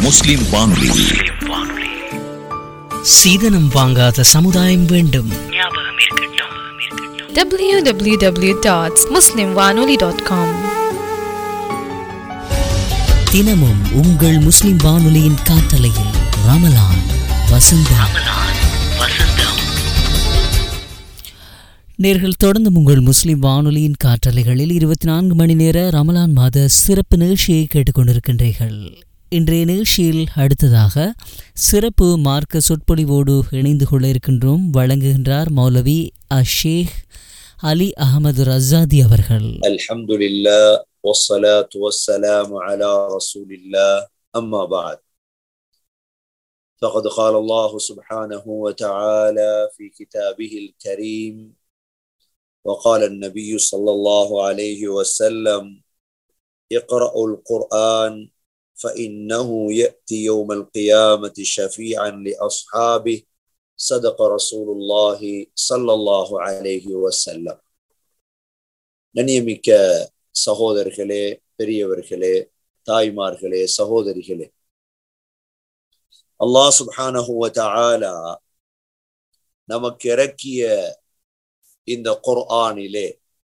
முஸ்லிம் வானொலி. சீதனம் வாங்காத சமுதாயம் வேண்டும். w w w dot muslim wanoli dot com. தினமும் உங்கள் முஸ்லிம் வானொலியின் காற்றலையில் ரமலான் வசந்தம். நேர்கள் தொடர்ந்து உங்கள் முஸ்லிம் வானொலியின் காற்றலைகளில் இருபத்தி நான்கு மணி நேர ரமலான் மாத சிறப்பு நிகழ்ச்சியை கேட்டுக்கொண்டிருக்கின்றீர்கள். இன்றைய நிகழ்ச்சியில் அடுத்ததாக சிறப்பு மார்க்க சொற்பொழிவோடு இணைந்து கொள்ள இருக்கின்றோம். வழங்குகின்றார் மௌலவி அஷேக் அலி அஹமது ரஸாதி அவர்கள். அல்ஹம்துலில்லாஹ் வஸ்ஸலாத்து வஸ்ஸலாமு அலா ரசூலில்லாஹ் அம்மா பஅத். فقد قال الله سبحانه وتعالى في كتابه الكريم وقال النبي صلى الله عليه وسلم اقرأوا القرآن فإنه يأتي يوم القيامة شفيعا لأصحابه صدق رسول الله صلى الله عليه وسلم. நன்றிமிக்க சகோதரர்களே, பெரியவர்களே, தாய்மார்களே, சகோதரிகளே, அல்லாஹ் சுப்ஹானஹு வ தஆலா நமக்கு இறக்கிய இந்த குர்ஆனிலே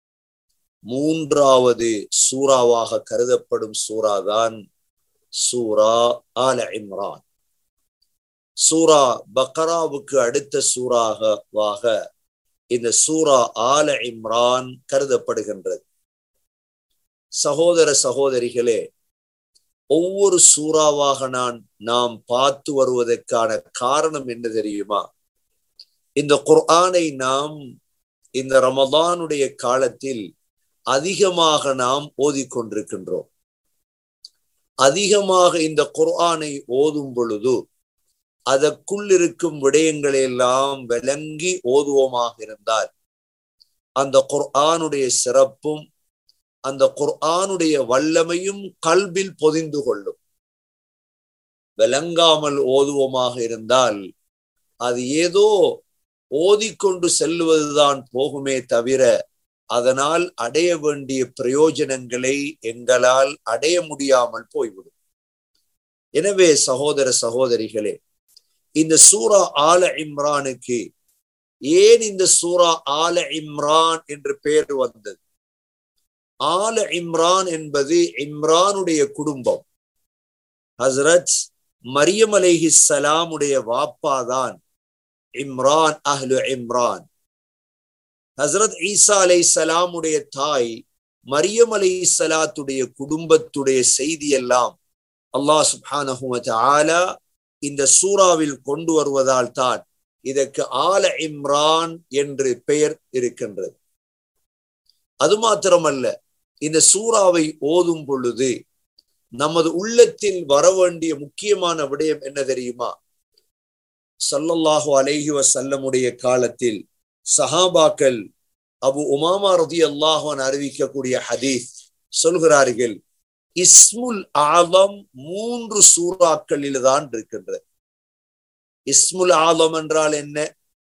மூன்றாவது சூறாவாக கருதப்படும் சூறாதான் சூரா ஆல இம்ரான். சூரா பக்ராவுக்கு அடுத்த சூறாவாக இந்த சூரா ஆல இம்ரான் கருதப்படுகின்றது. சகோதர சகோதரிகளே, ஒவ்வொரு சூறாவாக நான் நாம் பார்த்து வருவதற்கான காரணம் என்ன தெரியுமா? இந்த குர்ஆனை நாம் இந்த ரமதானுடைய காலத்தில் அதிகமாக நாம் ஓதிக்கொண்டிருக்கின்றோம். அதிகமாக இந்த குர்ஆனை ஓதும் பொழுது அதற்குள் இருக்கும் விடயங்களை எல்லாம் விளங்கி ஓதுவோமாக இருந்தால் அந்த குர்ஆனுடைய சிறப்பும் அந்த குர்ஆனுடைய வல்லமையும் கல்பில் பொதிந்து கொள்ளும். விளங்காமல் ஓதுவோமாக இருந்தால் அது ஏதோ ஓதிக்கொண்டு செல்வதுதான் போகுமே தவிர அதனால் அடைய வேண்டிய பிரயோஜனங்களை எங்களால் அடைய முடியாமல் போய்விடும். எனவே சகோதர சகோதரிகளே, இந்த சூரா ஆல இம்ரானுக்கு ஏன் இந்த சூரா ஆல இம்ரான் என்று பெயர் வந்தது? ஆல இம்ரான் என்பது இம்ரானுடைய குடும்பம். ஹஸ்ரத் மரியம் அலைஹிஸ்ஸலாம் உடைய வாப்பாதான் இம்ரான், அஹ்லு இம்ரான். ஹஸ்ரத் ஈசா அலைஹிஸ்ஸலாம் உடைய தாய் மரியம் அலைஹிஸ்ஸலாத்துடைய குடும்பத்துடைய செய்தி எல்லாம் அல்லாஹ் சுப்ஹானஹு வ தஆலா இந்த சூறாவில் கொண்டு வருவதால் தான் இதற்கு ஆல இம்ரான் என்று பெயர் இருக்கின்றது. அது மாத்திரமல்ல, இந்த சூறாவை ஓதும் பொழுது நமது உள்ளத்தில் வர வேண்டிய முக்கியமான விடயம் என்ன தெரியுமா? ஸல்லல்லாஹு அலைஹி வஸல்லமுடைய காலத்தில் சஹாபாக்கள் அபு உமாமா ரலியல்லாஹு அன்ஹு அறிவிக்கக்கூடிய ஹதீஸ் சொல்கிறார்கள், இஸ்முல் ஆலம் மூன்று சூறாக்களில் தான் இருக்கின்றது. இஸ்முல் ஆலம் என்றால் என்ன?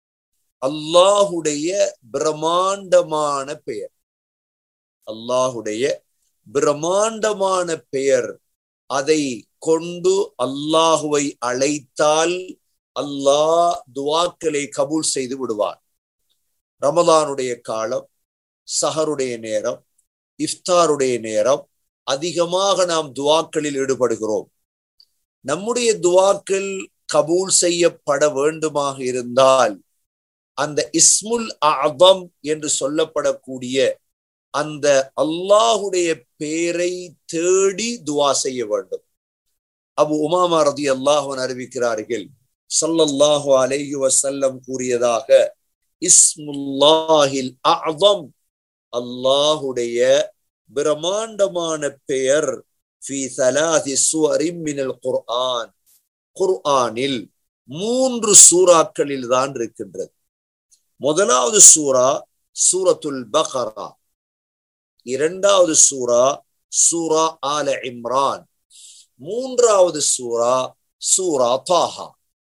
அல்லாஹுடைய பிரம்மாண்டமான பெயர். அல்லாஹுடைய பிரம்மாண்டமான பெயர். அதை கொண்டு அல்லாஹுவை அழைத்தால் அல்லாஹ் துஆக்களை கபூல் செய்து விடுவார். ரமலானுடைய காலம், சஹருடைய நேரம், இஃப்தாருடைய நேரம் அதிகமாக நாம் துஆக்களில் ஈடுபடுகிறோம். நம்முடைய துஆக்கள் கபூல் செய்யப்பட வேண்டுமாக இருந்தால் அந்த இஸ்முல் அஅதம் என்று சொல்லப்படக்கூடிய அந்த அல்லாஹுடைய பெயரை தேடி துஆ செய்ய வேண்டும். அபு உமாமா ரலியல்லாஹு அன்ஹு அறிவிக்கிறார்கள், ஸல்லல்லாஹு அலைஹி வஸல்லம் கூறியதாக, இஸ்முல்லாஹில் அஅதம், அல்லாஹுடைய பிரம்மாண்டமான பெயர், ஃபீ ஸலாசி ஸுவரின் மினல் குர்ஆன், குர்ஆனில் மூன்று சூறாக்களில் தான் இருக்கின்றது. முதலாவது சூரா சூரத்துல் பக்ரா, இரண்டாவது சூரா சூரா ஆல இம்ரான், மூன்றாவது சூரா சூரா தாஹா.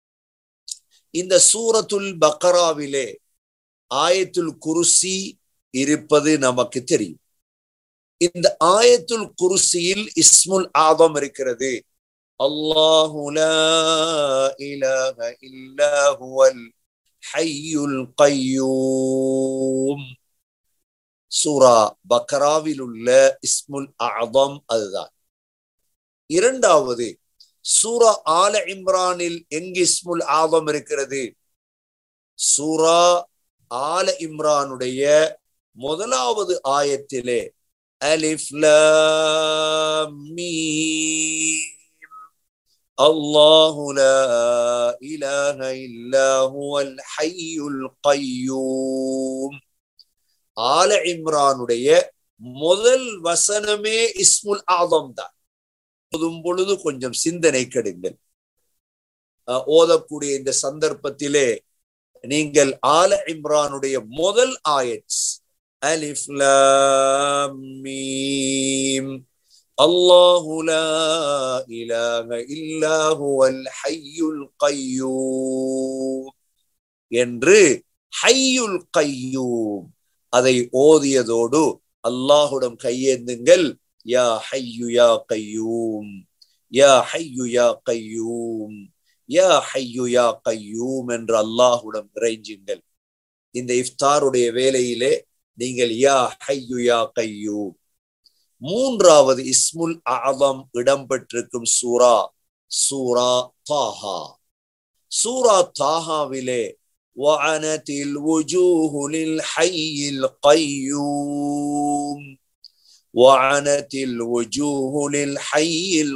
இந்த சூரத்துல் பக்ராவிலே ஆயத்துல் குர்சி இருப்பது நமக்கு தெரியும். இந்த ஆயத்துல் குர்சியில் இஸ்முல் ஆதம் இருக்கிறது. அல்லாஹு லா இலாஹ இல்லா ஹுவல் ஹய்யுல் கய்யூம். சூரா பக்ராவில் உள்ள இஸ்முல் அஅதம் அதுதான். இரண்டாவது சூரா ஆல இம்ரானில் எங்கு இஸ்முல் ஆதம் இருக்கிறது? சூரா ஆல இம்ரானுடைய முதலாவது ஆயத்திலே அலிஃப் லாம் மீம் அல்லாஹு லா இலாஹ இல்லா ஹுவல் ஹய்யுல் கய்யூம். ஆல இம்ரானுடைய முதல் வசனமே இஸ்முல் ஆதம் தான். ஓதும் பொழுது கொஞ்சம் சிந்தனை கெடுங்கள். ஓதக்கூடிய இந்த சந்தர்ப்பத்திலே நீங்கள் ஆல இம்ரானுடைய முதல் ஆயத் அலிஃப் லாம் மீம் அல்லாஹு லா இலாஹ இல்லா ஹுவல் ஹய்யுல் கய்யூம் என்று ஹய்யுல் கய்யூம் அதை ஓதியதோடு அல்லாஹுடன் கையேந்துங்கள். யா ஹய்யு யா கய்யூம், யா ஹய்யு யா கய்யூம், யா ஹய்யு யா கய்யூம் என்று அல்லாஹுடன் இறைஞ்சுங்கள். இந்த இஃப்தாருடைய வேளையிலே நீங்கள் யா ஹய்யு யா கய்யூம். மூன்றாவது இஸ்முல் அஅதம் இடம்பெற்றிருக்கும் சூரா சூரா தாஹா. சூரா தாஹாவிலே வஅனதில் வுஜூஹு லில் ஹய்யில் கய்யூம் வஅனதில் வுஜூஹு லில் ஹய்யில்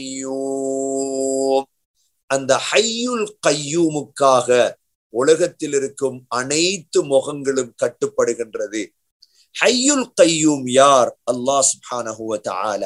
கய்யூம். அந்த ஹய்யுல் கய்யூமுக்காக உலகத்தில் இருக்கும் அனைத்து முகங்களும் கட்டுப்படுகின்றது. ஹய்யுல் கய்யூம் யார்? அல்லாஹ் சுப்ஹானஹு வ தஆலா.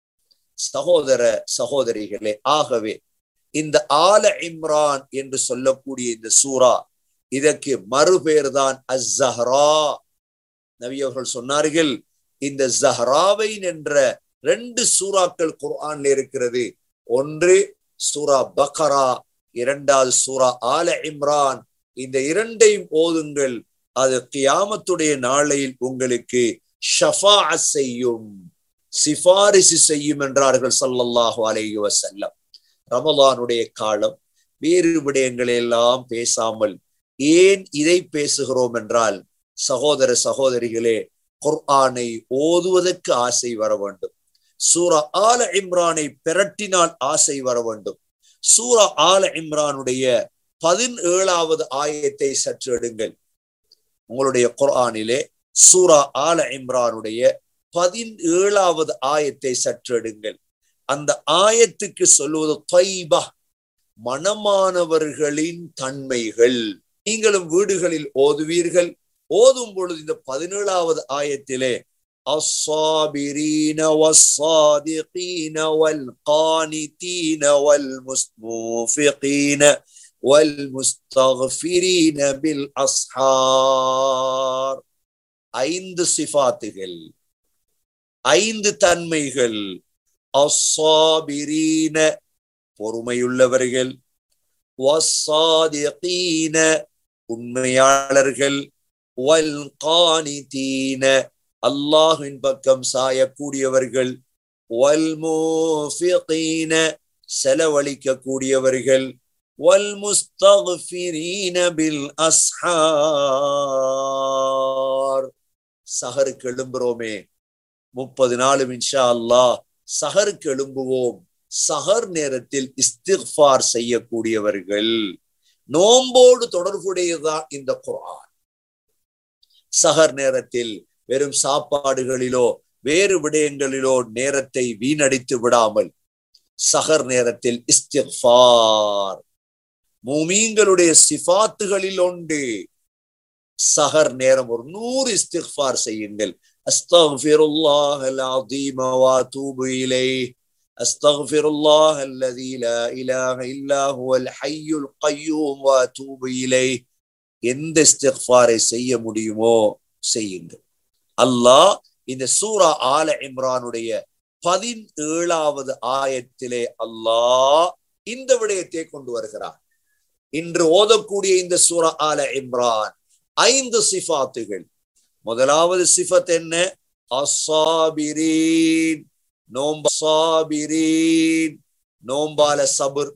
சகோதர சகோதரிகளே, ஆகவே இந்த ஆல இம்ரான் என்று சொல்லக்கூடிய இந்த சூரா இதற்கு மறுபேர் தான் அஸ்-ஸஹ்ரா. நபி அவர்கள் சொன்னார்கள், இந்த ஸஹ்ராவை என்ற ரெண்டு சூறாக்கள் குர்ஆன்ல இருக்கிறது. ஒன்று சூரா பக்ரா, இரண்டாவது சூரா ஆல இம்ரான். இந்த இரண்டையும் ஓதுங்கள், அது கியாமத்துடைய நாளையில் உங்களுக்கு ஷஃபாஅத் செய்யும், சிபாரிசு செய்யும் என்றார்கள் ஸல்லல்லாஹு அலைஹி வஸல்லம். ரமலானுடைய காலம், வேறு விடயங்களை எல்லாம் பேசாமல் ஏன் இதை பேசுகிறோம் என்றால், சகோதர சகோதரிகளே, குர்ஆனை ஓதுவதற்கு ஆசை வர வேண்டும். சூரா ஆல இம்ரானை பிரட்டினால் ஆசை வர வேண்டும். சூரா ஆல இம்ரானுடைய பதினேழாவது ஆயத்தை சற்று எடுங்கள். உங்களுடைய குர்ஆனிலே சூரா ஆல இம்ரானுடைய பதினேழாவது ஆயத்தை சற்று எடுங்கள். அந்த ஆயத்துக்கு சொல்வது தைபா, மனமானவர்களின் தன்மைகள். நீங்களும் வீடுகளில் ஓதுவீர்கள். ஓதும் பொழுது இந்த பதினேழாவது ஆயத்திலே الصابرين والصادقين والقانتين والمستغفرين والمستغفرين بالأسحار ஐந்து சிஃபாத்துகள், ஐந்து தன்மைகள். الصابرين பொறுமையுள்ளவர்கள், والصادقين உண்மையாளர்கள், والقانتين அல்லாஹ்வின் பக்கம் சாயக்கூடியவர்கள், வல்முஃபிகீன செலவழிக்க கூடியவர்கள், வல்முஸ்தக்ஃபிரீன பில் அஸ்ஹார். சஹருக்கு எழும்புறோமே, முப்பது நாளும் இன்ஷா அல்லாஹ் சஹருக்கு எழும்புவோம். சஹர் நேரத்தில் இஸ்திக்ஃபார் செய்யக்கூடியவர்கள். நோம்போடு தொடர்புடையதான் இந்த குர்ஆன். சஹர் நேரத்தில் வெறும் சாப்பாடுகளிலோ வேறு விடயங்களிலோ நேரத்தை வீணடித்து விடாமல் சஹர் நேரத்தில் இஸ்திக்ஃபார் மூமீன்களுடைய சிஃபாத்துகளில் உண்டு. சஹர் நேரம் ஒரு நூறு இஸ்திக்ஃபார் செய்யுங்கள். அஸ்தக்ஃபிருல்லாஹல் அஸீம வ அதூபு இலைஹி, அஸ்தக்ஃபிருல்லாஹ் அல்லதீ லா இலாஹ இல்லா ஹுவல் ஹய்யுல் கய்யூம் வ அதூபு இலைஹி. எந்த இஸ்திக்ஃபாரை செய்ய முடியுமோ செய்யுங்கள். அல்லாஹ் இந்த சூரா ஆல இம்ரானுடைய பதினேழாவது ஆயத்திலே அல்லாஹ் இந்த விடயத்தை கொண்டு வருகிறார். இன்று ஓதக்கூடிய இந்த சூரா ஆல இம்ரான் ஐந்து சிஃபாத்துகள். முதலாவது சிஃபத் என்ன? அஸ்ஸாபிரீன், நோம்ப சாபிரீன், நோம்பால சபுர்,